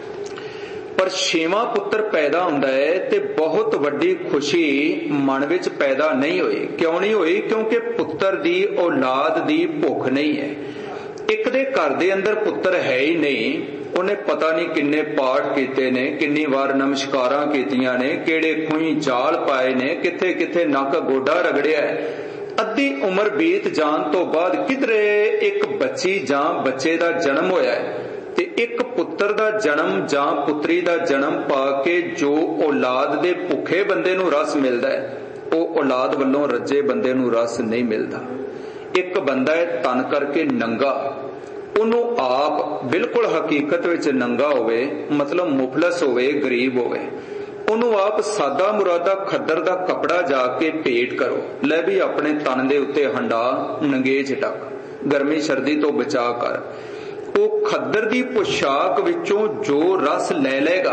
पर 6वां पुत्र पैदा हुंदा है ते बहुत वड्डी खुशी मन विच पैदा नहीं होई। क्यों नहीं होई? क्योंकि पुत्र दी औलाद दी भुख नहीं है। एक दे घर दे अंदर पुत्र है ही नहीं, उन्हें पता नहीं किन्ने पाठ कीते ने, किन्नी वार नमस्कारां कीतियां ने, केड़े खूही जाल पाए ने, किथे किथे नक गोडा रगड़िया है। अद्धी उम्र बीत जान तो बाद किधरे एक बच्ची जां बच्चे दा जन्म होया है ते एक पुत्र दा जन्म जां पुत्री दा जन्म पा के जो औलाद दे भुखे बंदे नूं रस मिलदा है, वो औलाद वल्लों रज्जे बंदे नूं रस नहीं मिलदा। एक बंदा है तन करके नंगा, उन्हों आप बिल्कुल हकीकत विच नंगा होवे, मतलब मुफलस होवे, गरीब होवे, उन्हों आप सादा मुरादा खद्दर दा कपड़ा जाके भेंट करो, लै भी अपने तन दे उत्ते हंडा नंगेज ढक, गर्मी सर्दी तो बचा कर। वो खद्दर दी पोशाक विचों जो रस ले लेगा।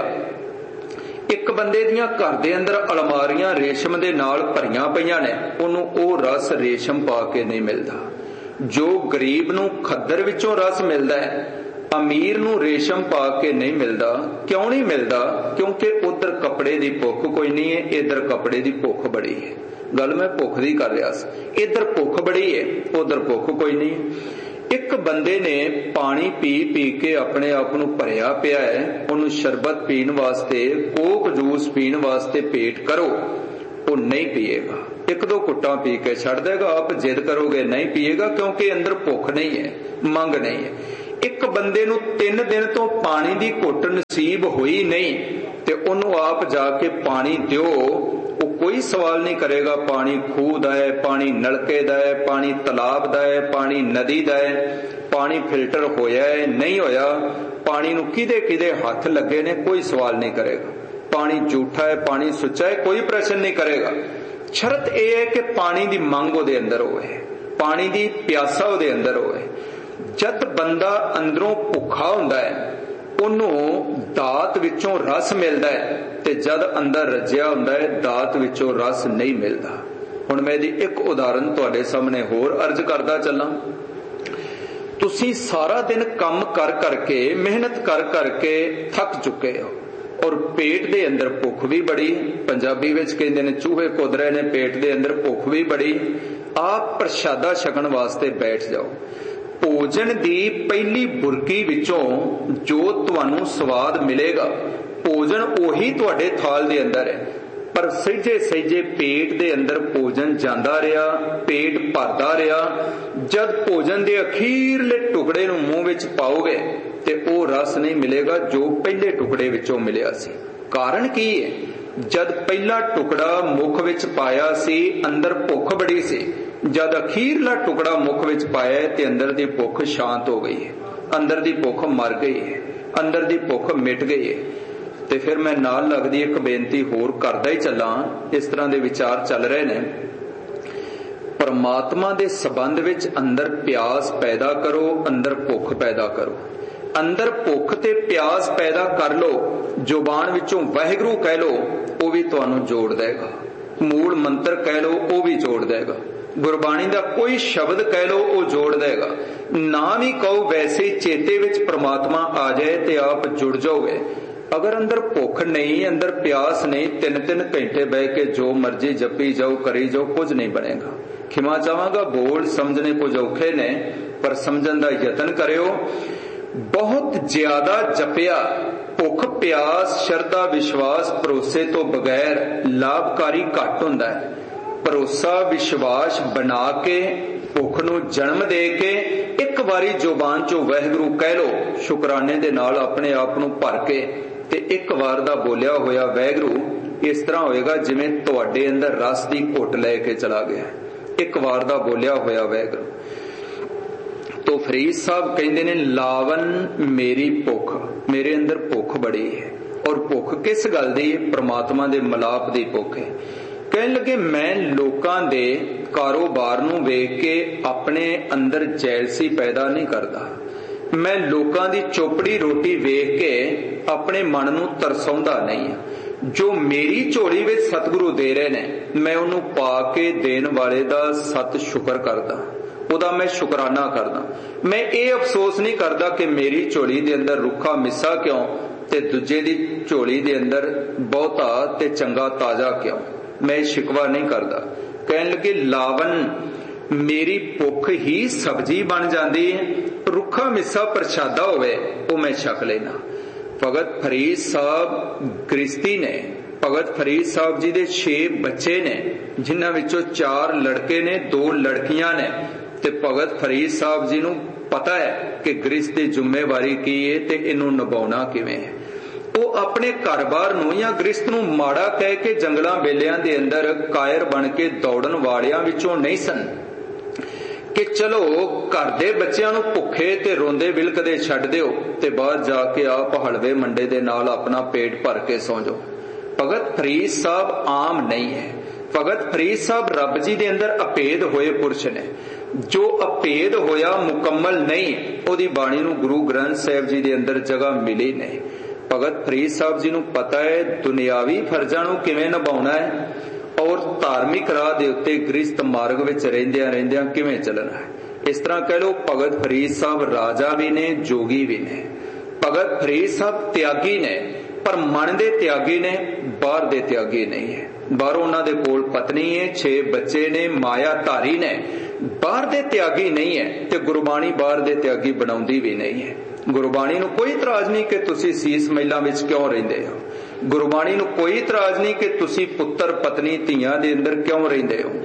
एक बंदे दियां घर दे अंदर अलमारियां रेशम दे नाल भरियां पईयां ने, उन्हों वो रस रेशम पा के नहीं मिलदा। जो गरीब नूं खद्दर विचों रस मिलदा है, अमीर नूं रेशम पा के नहीं मिलता। क्यों नहीं मिलता? क्योंकि उधर कपड़े की भुख कोई नहीं है, इधर कपड़े की भुख बड़ी है। गल मैं भुख की कर रहा सी, इधर भुख बड़ी है, उधर भुख कोई नहीं। एक बंदे ने पानी पी पी के अपने आप नूं भरिया पिया है, उन्होंने शरबत पीण वास्ते, कोक जूस पीण वास्ते पेट करो, वो नहीं पिएगा। एक दो घुट्टा पी के छड़ देगा। आप जिद करोगे नहीं पिएगा, क्योंकि अंदर भुख नहीं है, मंग नहीं है। एक बंदे नूं 3 दिन तो पानी की घुट नसीब हुई नहीं ते उन्होंने आप जाके पानी दिओ, वो कोई सवाल नहीं करेगा पानी खूह दा है, पानी नलके दा है, पानी तालाब दा है, पानी नदी दा है, पानी फिल्टर होया है नहीं होया, पानी नूं किदे किदे हथ लगे ने, कोई सवाल नहीं करेगा। पानी झूठा है, पानी सुच्चा है, कोई प्रश्न नहीं करेगा। शर्त यह है कि पानी की मंग उहदे अंदर होवे, पानी की प्यासा उहदे अंदर होवे। जद बंदा अंदरों भुखा हुंदा है, उन्होंने दात विचों रस मिलता है, ते जद अंदर रजिया हुंदा है दात विचों रस नहीं मिलता। हुण मैं दी एक उदाहरण तुहाडे सामने होर अर्ज करदा चलां। तुसीं सारा दिन काम कर करके, मेहनत कर करके थक चुके हो और पेट दे अंदर भुख भी बड़ी। पंजाबी विच कहंदे ने चूहे कुद रहे ने, पेट दे अंदर भुख भी बड़ी। आप प्रशादा छकण वास्ते बैठ जाओ। भोजन दी पहली बुरकी विचों जो तुहानू स्वाद मिलेगा, भोजन ओही तुहाडे थाल दे अंदर है, पर सहजे सहजे पेट दे अंदर भोजन जांदा रहा, पेट भरदा रहा। जद भोजन दे अखीरले टुकड़े नू मूंह विच पाओगे ते ओ रस नहीं मिलेगा जो पहले टुकड़े विचों मिलिया सी। कारण की है? जद पहला टुकड़ा मुख विच पाया सी, अंदर भुख बड़ी सी। जद अखीरला टुकड़ा मुख विच पाया है ते अंदर दी भुख शांत हो गई है, अंदर दी भुख मर गई है, अंदर दी भुख मिट गई है। ते फिर मैं नाल लगदी एक बेनती होर करदा ही चलां। इस तरह दे विचार चल रहे ने। परमात्मा दे संबंध विच अंदर प्यास पैदा करो, अंदर भुख पैदा करो। अंदर भुख ते प्यास पैदा कर लो, जुबान विचों वाहिगुरू कह लो, वो भी तुहानू जोड़ देगा। मूल मंत्र कह लो, वो भी जोड़ देगा। गुरबाणी दा कोई शब्द कह लो, वो जोड़ देगा। ना भी कहो, वैसे चेते विच परमात्मा आ जाए ते आप जुड़ जाओगे। अगर अंदर भुख नहीं, अंदर प्यास नहीं, 3-3 घंटे बह के जो मर्जी जपी जाओ, करी जाओ, कुछ नहीं बनेगा। खिमा चाहांगा, बोल समझने कुछ औखे ने, पर समझण दा यतन करियो। बहुत ज्यादा जपिया, भुख प्यास शरधा विश्वास भरोसे तो बगैर लाभकारी घट हुंदा है। भरोसा विश्वास बना के, भुख नू जन्म दे के, एक बारी जुबान चो वाहिगुरू कह लो, शुकराने दे नाल अपने आप नू भर के, ते एक बार दा बोलिया होया वाहिगुरू इस तरह होएगा जिवें तुहाडे अंदर रस दी घुट लेके चला गया। एक बार दा बोलिया होया वाहिगुरू। तो फरीद साहब कहंदे ने, लावन मेरी भुख, मेरे अंदर भुख बड़ी है। और भुख किस गल दी? परमात्मा दे मलाप दी भुख है। कहन लगे, मैं लोकां दे कारोबार नू वेख के अपने अंदर जैलसी पैदा नहीं करदा। मैं लोकां दी चोपड़ी रोटी वेख के अपने मन नू तरसाउंदा नहीं है। जो मेरी झोली विच सतगुरु दे रहे ने, मैं उन्हों पा के देन वाले दा सत शुकर करदा, उदा मैं शुकराना करदा। मैं ये अफसोस नहीं करदा कि मेरी झोली दे अंदर रुखा मिस्सा क्यों ते दूजे दी झोली दे अंदर बहुता ते चंगा ताजा क्यों। मैं शिकवा नहीं करदा। कहन लगे, लावन मेरी भुख ही सब्जी बन जाती है, रुखा मिस्सा प्रशादा होवे वो मैं छक लेना। भगत फरीद साहब गृहस्थी ने, भगत फरीद साहब जी दे 6 बच्चे ने, जिन्हां विचों 4 लड़के ने, 2 लड़कियां ने। ते भगत फरीद साहब जी नू पता है कि गृहस्थ दी जिम्मेवारी की है ते इनू निभाउणा किवें है। वो अपने घर-बार नू या गृहस्थ नू माड़ा कह के जंगलां बेलियां दे अंदर कायर बन के दौड़न वालियां विचों नहीं सन कि चलो घर दे बच्चियां नू भुखे ते रोंदे विलकदे छड्ड दिओ ते बाहर जाके आप हलवे मंडे दे नाल अपना पेट भर के सौ जाओ। भगत फरीद साहब आम नहीं है। भगत फरीद साहब रब जी दे अंदर अभेद होए पुरुष ने। जो अभेद होया मुकम्मल नहीं, ओदी बाणी नू गुरु ग्रंथ साहिब जी दे अंदर जगह मिली नहीं। भगत फरीद साहब जी नू पता है दुनियावी फर्जां नू किवें निभाउणा है और धार्मिक राह दे उत्ते गृहस्थ मार्ग विच रहिंदियां रहिंदियां किवें चलना है। इस तरह कह लो भगत फरीद साहब राजा भी ने, जोगी भी ने। भगत फरीद साहब त्यागी ने, पर मन दे त्यागी ने, बाहर दे त्यागी नहीं है। बाहरों उन्हां दे कोल पत्नी है, 6 बच्चे ने, माया धारी ने, बाहर दे त्यागी नहीं है। ते गुरबाणी बाहर दे त्यागी बनाउंदी भी नहीं है। गुरबाणी नूं कोई इतराज नहीं कि तुसीं सीस महलां विच क्यों रहिंदे हो। गुरबाणी नूं कोई इतराज नहीं कि तुसीं पुत्तर पत्नी धीआं दे अंदर क्यों रहिंदे हो।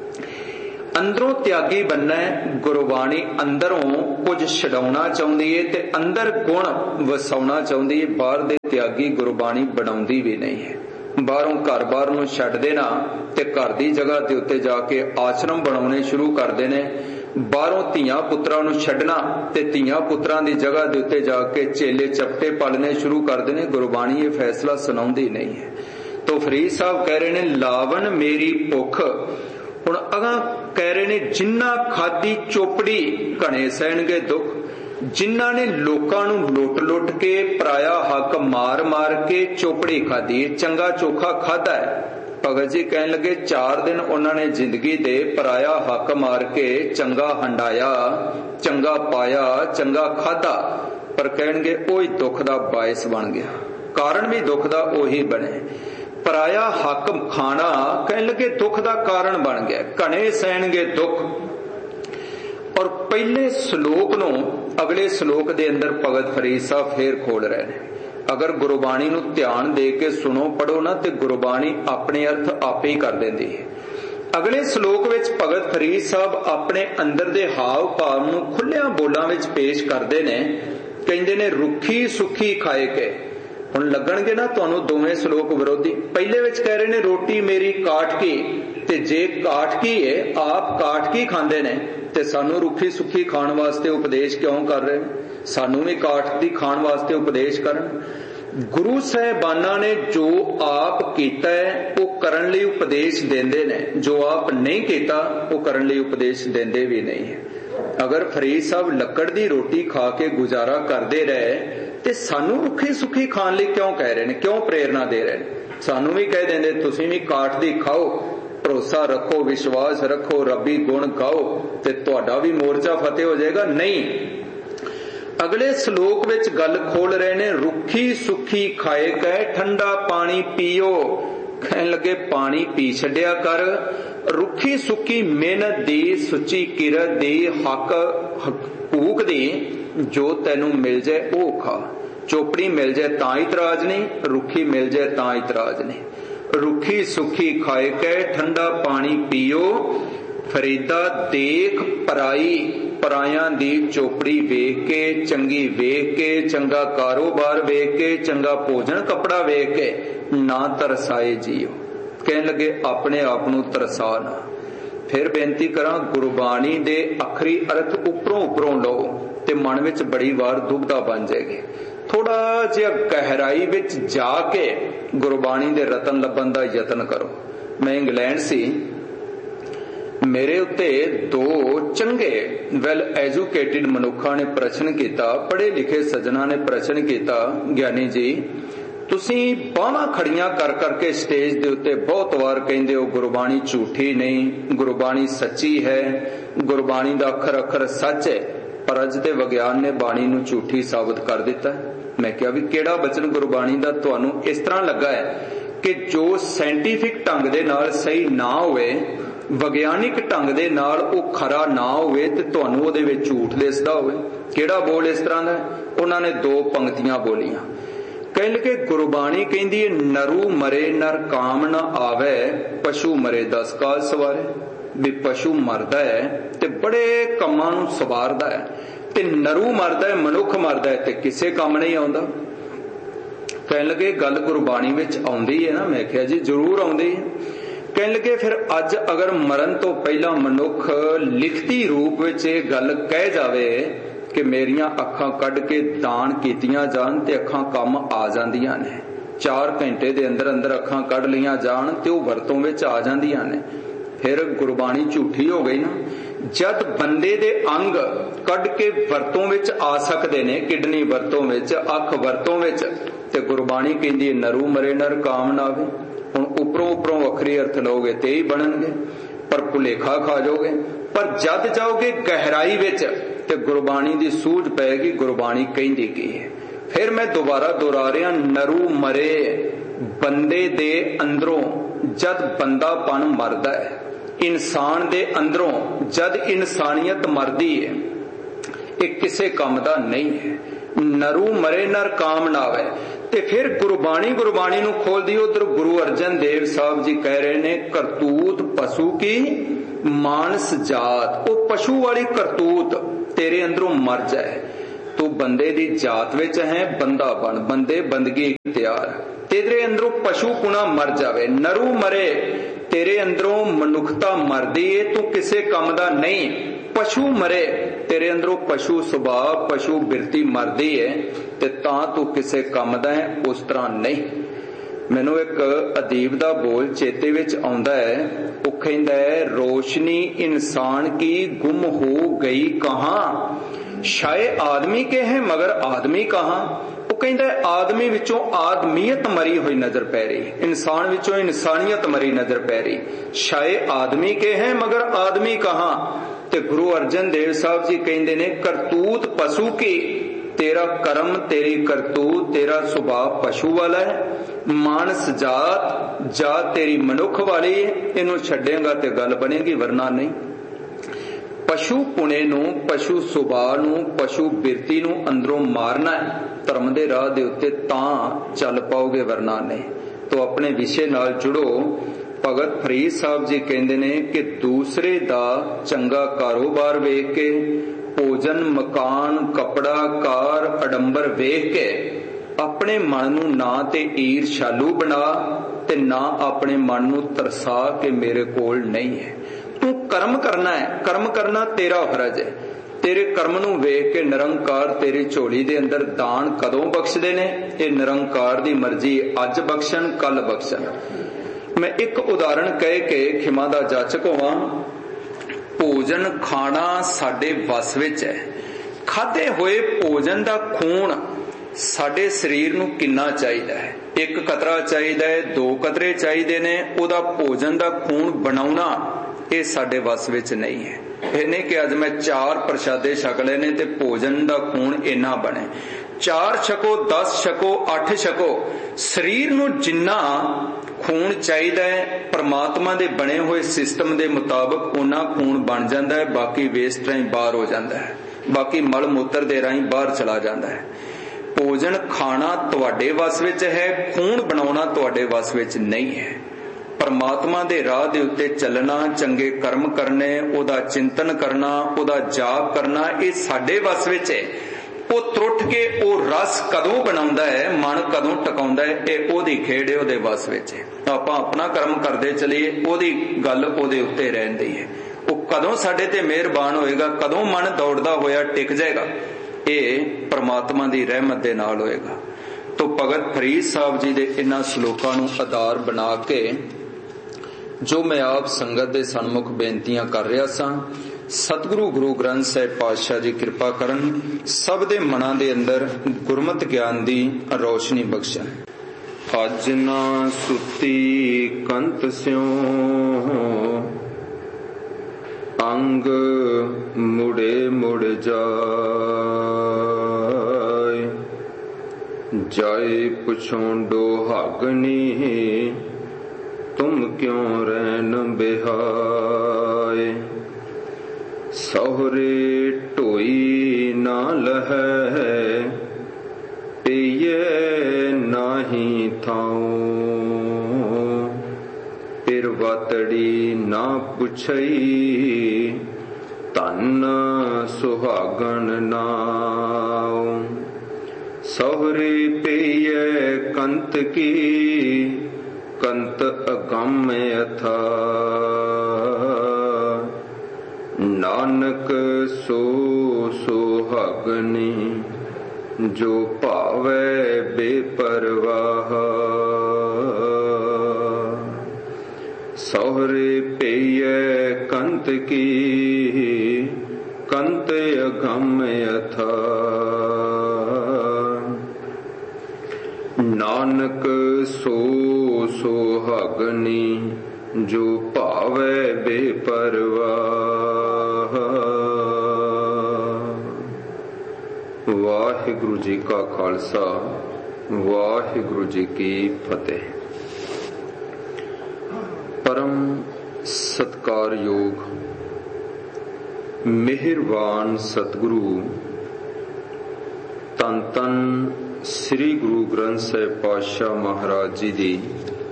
अंदरों त्यागी बनना है। गुरबाणी अंदरों कुछ छडाउणा चाहुंदी है ते अंदर गुण वसाउणा चाहुंदी है। बाहर दे त्यागी गुरबाणी बनाउंदी भी नहीं है। बाहरों घर बार नूं छड्ड देना ते घर दी जगह दे उत्ते जाके आश्रम बनाउणे शुरू कर देने। बाहरों धीआं पुत्रां नूं छड्डना ते धीआं पुत्रां दी जगह दे उत्ते जाके चेले चपटे पालने शुरू कर देने। गुरबाणी ये फैसला सुनाउंदी नहीं है। तो फरीद साहब कह रहे ने लावन मेरी भुख। हुण अगां कह रहे ने जिन्ना खादी चोपड़ी घणे सहणगे दुख। जिन्हां ने लोकां नूं लुट लुट के पराया हक मार मार के चोपड़ी खाधी, चंगा चोखा खाधा है। भगत जी कहन लगे 4 दिन उन्होंने जिंदगी दे पराया हक मार के चंगा हंडाया, चंगा पाया, चंगा खाधा, पर कहणगे ओही दुख दा बायस बन गया। कारण भी दुख दा ओही बने। पराया हक खाना कहन लगे दुख दा कारण बन गया। घणे सहणगे दुख। और पहले श्लोक नूं अगले श्लोक दे अंदर भगत फरीद साहब फेर खोल रहे हैं। अगर गुरबाणी नूं ध्यान दे के सुनो पढ़ो ना तो गुरबाणी अपने अर्थ आपे ही कर देंदी है। अगले श्लोक विच भगत फरीद साहब अपने अंदर दे हाव भाव नूं खुल्लियां बोलां विच पेश करदे ने। कहंदे ने रुखी सुखी खाए के। हुण लगणगे ना तुहानूं दोवें श्लोक विरोधी। पहले विच कह रहे ने रोटी मेरी काटकी, ते जे काटकी है आप काटकी खांदे ने ते सानू रुखी सुखी खाण वास्ते उपदेश क्यों कर रहे हैं। सानू भी काटकी खाण वास्ते उपदेश करन। गुरु साहिबाना ने जो आप कीता है वो करन लई उपदेश देंदे ने, जो आप नहीं कीता वो करन लई उपदेश देंदे भी नहीं है। अगर फरीद साहब लकड़ दी रोटी खा के गुजारा करते रहे ते सानू रुखी सुखी खाण लई क्यों कह रहे हैं, क्यों प्रेरणा दे रहे हैं। सानू भी कह देंदे तुसीं भी काट दी खाओ, भरोसा रखो, विश्वास रखो, रबी गुण गाओ ते तुहाडा भी मोर्चा फतेह हो जाएगा। नहीं, अगले श्लोक विच गल खोल रहे ने रुखी सुखी खाए कै ठंडा पानी पियो। कहन लगे पानी पी छड्या कर। रुखी सुखी मेहनत दी, सुची किरत दी, हक भूख दी, जो तैनू मिल जाए वो खा। चोपड़ी मिल जाए तां इतराज नहीं, रुखी मिल जाए तां इतराज नहीं। रुखी सुखी खाए कै ठंडा पानी पियो। फरीदा देख पराई, परायां दी चोपड़ी वेख के, चंगी वेख के, चंगा कारोबार वेख के, चंगा भोजन कपड़ा वेख के ना तरसाए जियो। कहन लगे अपने आप नूं तरसा ना। फिर बेनती करा गुरबाणी दे अखरी अर्थ उपरों उपरों लो ते मन विच बड़ी वार दुविधा बन जाएगी। थोड़ा जिहा गहराई विच जाके गुरबाणी दे रतन लभन दा यतन करो। मैं इंग्लैंड सी, मेरे उत्ते 2 चंगे वैल एजुकेटेड मनुखा ने प्रश्न किया, पढ़े लिखे सज्जना ने प्रश्न किया, ज्ञानी जी तुसीं बाहां खड़ियां कर करके स्टेज दे उत्ते बहुत वार कहंदे हो गुरबाणी झूठी नहीं, गुरबाणी सच्ची है, गुरबाणी दा अखर अखर सच है, पर अज दे विज्ञान ने बाणी नूं झूठी साबित कर दिता है। मैं कहा भी केड़ा बचन गुरबाणी दा तुहानूं इस तरह लगा है कि जो साइंटिफिक ढंग दे नाल सही ना होवे, विज्ञानिक ढंग दे नाल वो खरा ना होवे ते तुहानूं उहदे विच झूठ दिसदा होवे। केड़ा बोल इस तरह दा? उन्हां ने 2 पंक्तियां बोलियां। कहण लगे गुरबाणी कहंदी है नरू मरे नर काम न आवे, पशु मरे 10 काल सवारे। भी पशु मरदा है ते बड़े कामां नूं सवारदा है, ते नरू मरदा है, मनुख मरदा है ते किसे काम नहीं आउंदा। कहण लगे गल गुरबाणी विच आउंदी है ना? मैं कहा जी जरूर आउंदी है। कहण लगे फिर अज अगर मरण तो पहला मनुख लिखती रूप विच ये गल कह जावे कि मेरियां अखां कढ के दान कीतियां जान ते अखां कम आ जांदियां ने, 4 घंटे दे अंदर अंदर अखां कढ लियां जान ते वो वरतों विच आ जांदियां ने, फिर गुरबाणी झूठी हो गई ना। जद बंदे दे अंग कढ के वरतों विच आ सकदे ने, किडनी वरतों विच, अख वरतों विच, ते गुरबाणी कहंदी नरू मरे नर काम ना आवे। हुण उपरों उपरों वखरी अर्थ लोगे ते ही बनणगे, पर भुलेखा खा जाओगे। पर जद जाओगे गहराई विच ते गुरबाणी दी सूझ पैगी गुरबाणी कहिंदी की है। फिर मैं दोबारा दोहरा रहा, नरू मरे बंदे दे अंदरों जद बंदापन मरदा है, इंसान दे अंदरों जद इंसानियत मरदी है, एक किसे काम दा नहीं है। नरू मरे नर काम नावे। ते फिर गुरबाणी नू खोल दी, उधर गुरु अर्जन देव साहब जी कह रहे ने करतूत पशु की मानस जात, वो पशु वाली करतूत तेरे अंदरों मर जाए। तू बंदे दी जात विच है, बंदा बन, बंदे बंदगी इख्तियार, तेरे अंदरों पशु पुना मर जावे। नरू मरे, तेरे अंदरों मनुखता मरदी है, तू किसे काम दा नहीं। पशु मरे, तेरे अंदरों पशु सुभाव पशु बिरती मरदी है, ते तां तू किसे काम दा है, उस तरह नहीं। मैनू एक अदीब दा बोल चेते विच आउंदा है, वो कहंदा है रोशनी इंसान की गुम हो गई कहां, शायद आदमी के हैं मगर आदमी कहां। वो कहंदा है आदमी विचों आदमीयत मरी हुई नजर पै रही, इंसान विचों इंसानियत मरी नजर पै रही, शायद आदमी के हैं मगर आदमी कहां। ते गुरु अर्जन देव साहब जी कहंदे ने करतूत पशु की, तेरा कर्म तेरी करतूत तेरा सुभाव पशु वाला है, मानस जात तेरी मनुख वाली है, इनू छड्डेगा ते गल बनेगी वरना नहीं। पशु पुणे नू पशु सुभाव नू पशु बिरती नू अंदरों मारना है, धर्म दे राह दे उत्ते तां चल पाओगे वरना नहीं। तो अपने विषय नाल जुड़ो। भगत फरीद साहब जी कहंदे ने कि दूसरे दा चंगा कारोबार वेख के, भोजन मकान कपड़ा कार अडंबर वेख के अपने मन नू ना ते ईर्ष्यालू बना ते ना अपने मन नू तरसा के मेरे कोल नहीं है। तू कर्म करना है, कर्म करना तेरा फर्ज है। तेरे कर्म नू वेख के निरंकार तेरी झोली दे अंदर दान कदों बख्शदे ने, ये निरंकार दी मर्जी, अज बख्शन कल बख्शन। मैं एक उदाहरण कह के खिमा दा जाचक होवां। भोजन खाना साडे वस विच है, खाधे होए भोजन दा खून साडे शरीर नू किन्ना चाहिदा है, एक कतरा चाहिदा है, दो कतरे चाहिदे ने, ओदा भोजन दा खून बनाउणा ये साडे वस विच नहीं है। ਇਹ नहीं कि अज मैं 4 प्रशादे छक ले ने ते भोजन दा खून इन्ना बने। 4 छको 10 छको 8 छको, शरीर नू जिन्ना खून चाहिदा है परमात्मा दे बने हुए सिस्टम दे मुताबिक उन्ना खून बन जांदा है, बाकी वेस्ट राही बाहर हो जांदा है, बाकी मल मूत्र दे राही बाहर चला जांदा है। भोजन खाना तुहाडे वस विच है, खून बनाउणा तुहाडे वस विच नहीं है। परमात्मा दे राह दे उत्ते चलना, चंगे कर्म करने, ओदा चिंतन करना, ओदा जाप करना, ये साडे वस विच है। वो त्रुट के वो रस कदों बनाउंदा है, मन कदों टकाउंदा है, ये ओदी खेड़ है, ओदे वस विच है। आपां अपना कर्म करदे चलीए, ओदी गल ओदे उत्ते रहंदी है। वो कदों साडे ते मेहरबान होएगा, कदों मन दौड़दा होया टिक जाएगा, ये परमात्मा दी रहमत दे नाल होएगा। तो भगत फरीद साहब जी दे इन्हां श्लोकां नूं आधार बना के जो मैं आप संगत दे सन्मुख बेनतियां कर रहा सा, सतगुरु गुरु ग्रंथ साहिब पातशाह जी कृपा करन, सब दे मनां दे अंदर गुरमत ज्ञान दी रोशनी बख्शण। अज ना सुती कंत स्यों अंग मुड़े मुड़ जाए पुछों हागनी तुम क्यों रैन बिहाय। सहुरे ढोई ना लहै पिए नाही थाओ, फिर वातड़ी ना पुछई धन सुहागन नाओ। सहुरे पिए कंत की कंत अगम अथा, नानक सो सुहागनी जो भावे बेपरवाह। सहुरे पिए कंत की कंत अगम अथा, नानक सो सुहागनी जो भावे बेपरवाह। ਵਾਹਿਗੁਰੂ ਜੀ ਕਾ ਖਾਲਸਾ, ਵਾਹਿਗੁਰੂ ਜੀ ਕੀ ਫਤਿਹ। ਪਰਮ ਸਤਿਕਾਰਯੋਗ ਮਿਹਰਬਾਨ ਸਤਿਗੁਰੂ ਧੰਨ ਧੰਨ ਸ੍ਰੀ ਗੁਰੂ ਗ੍ਰੰਥ ਸਾਹਿਬ ਪਾਤਸ਼ਾਹ ਮਹਾਰਾਜ ਜੀ ਦੀ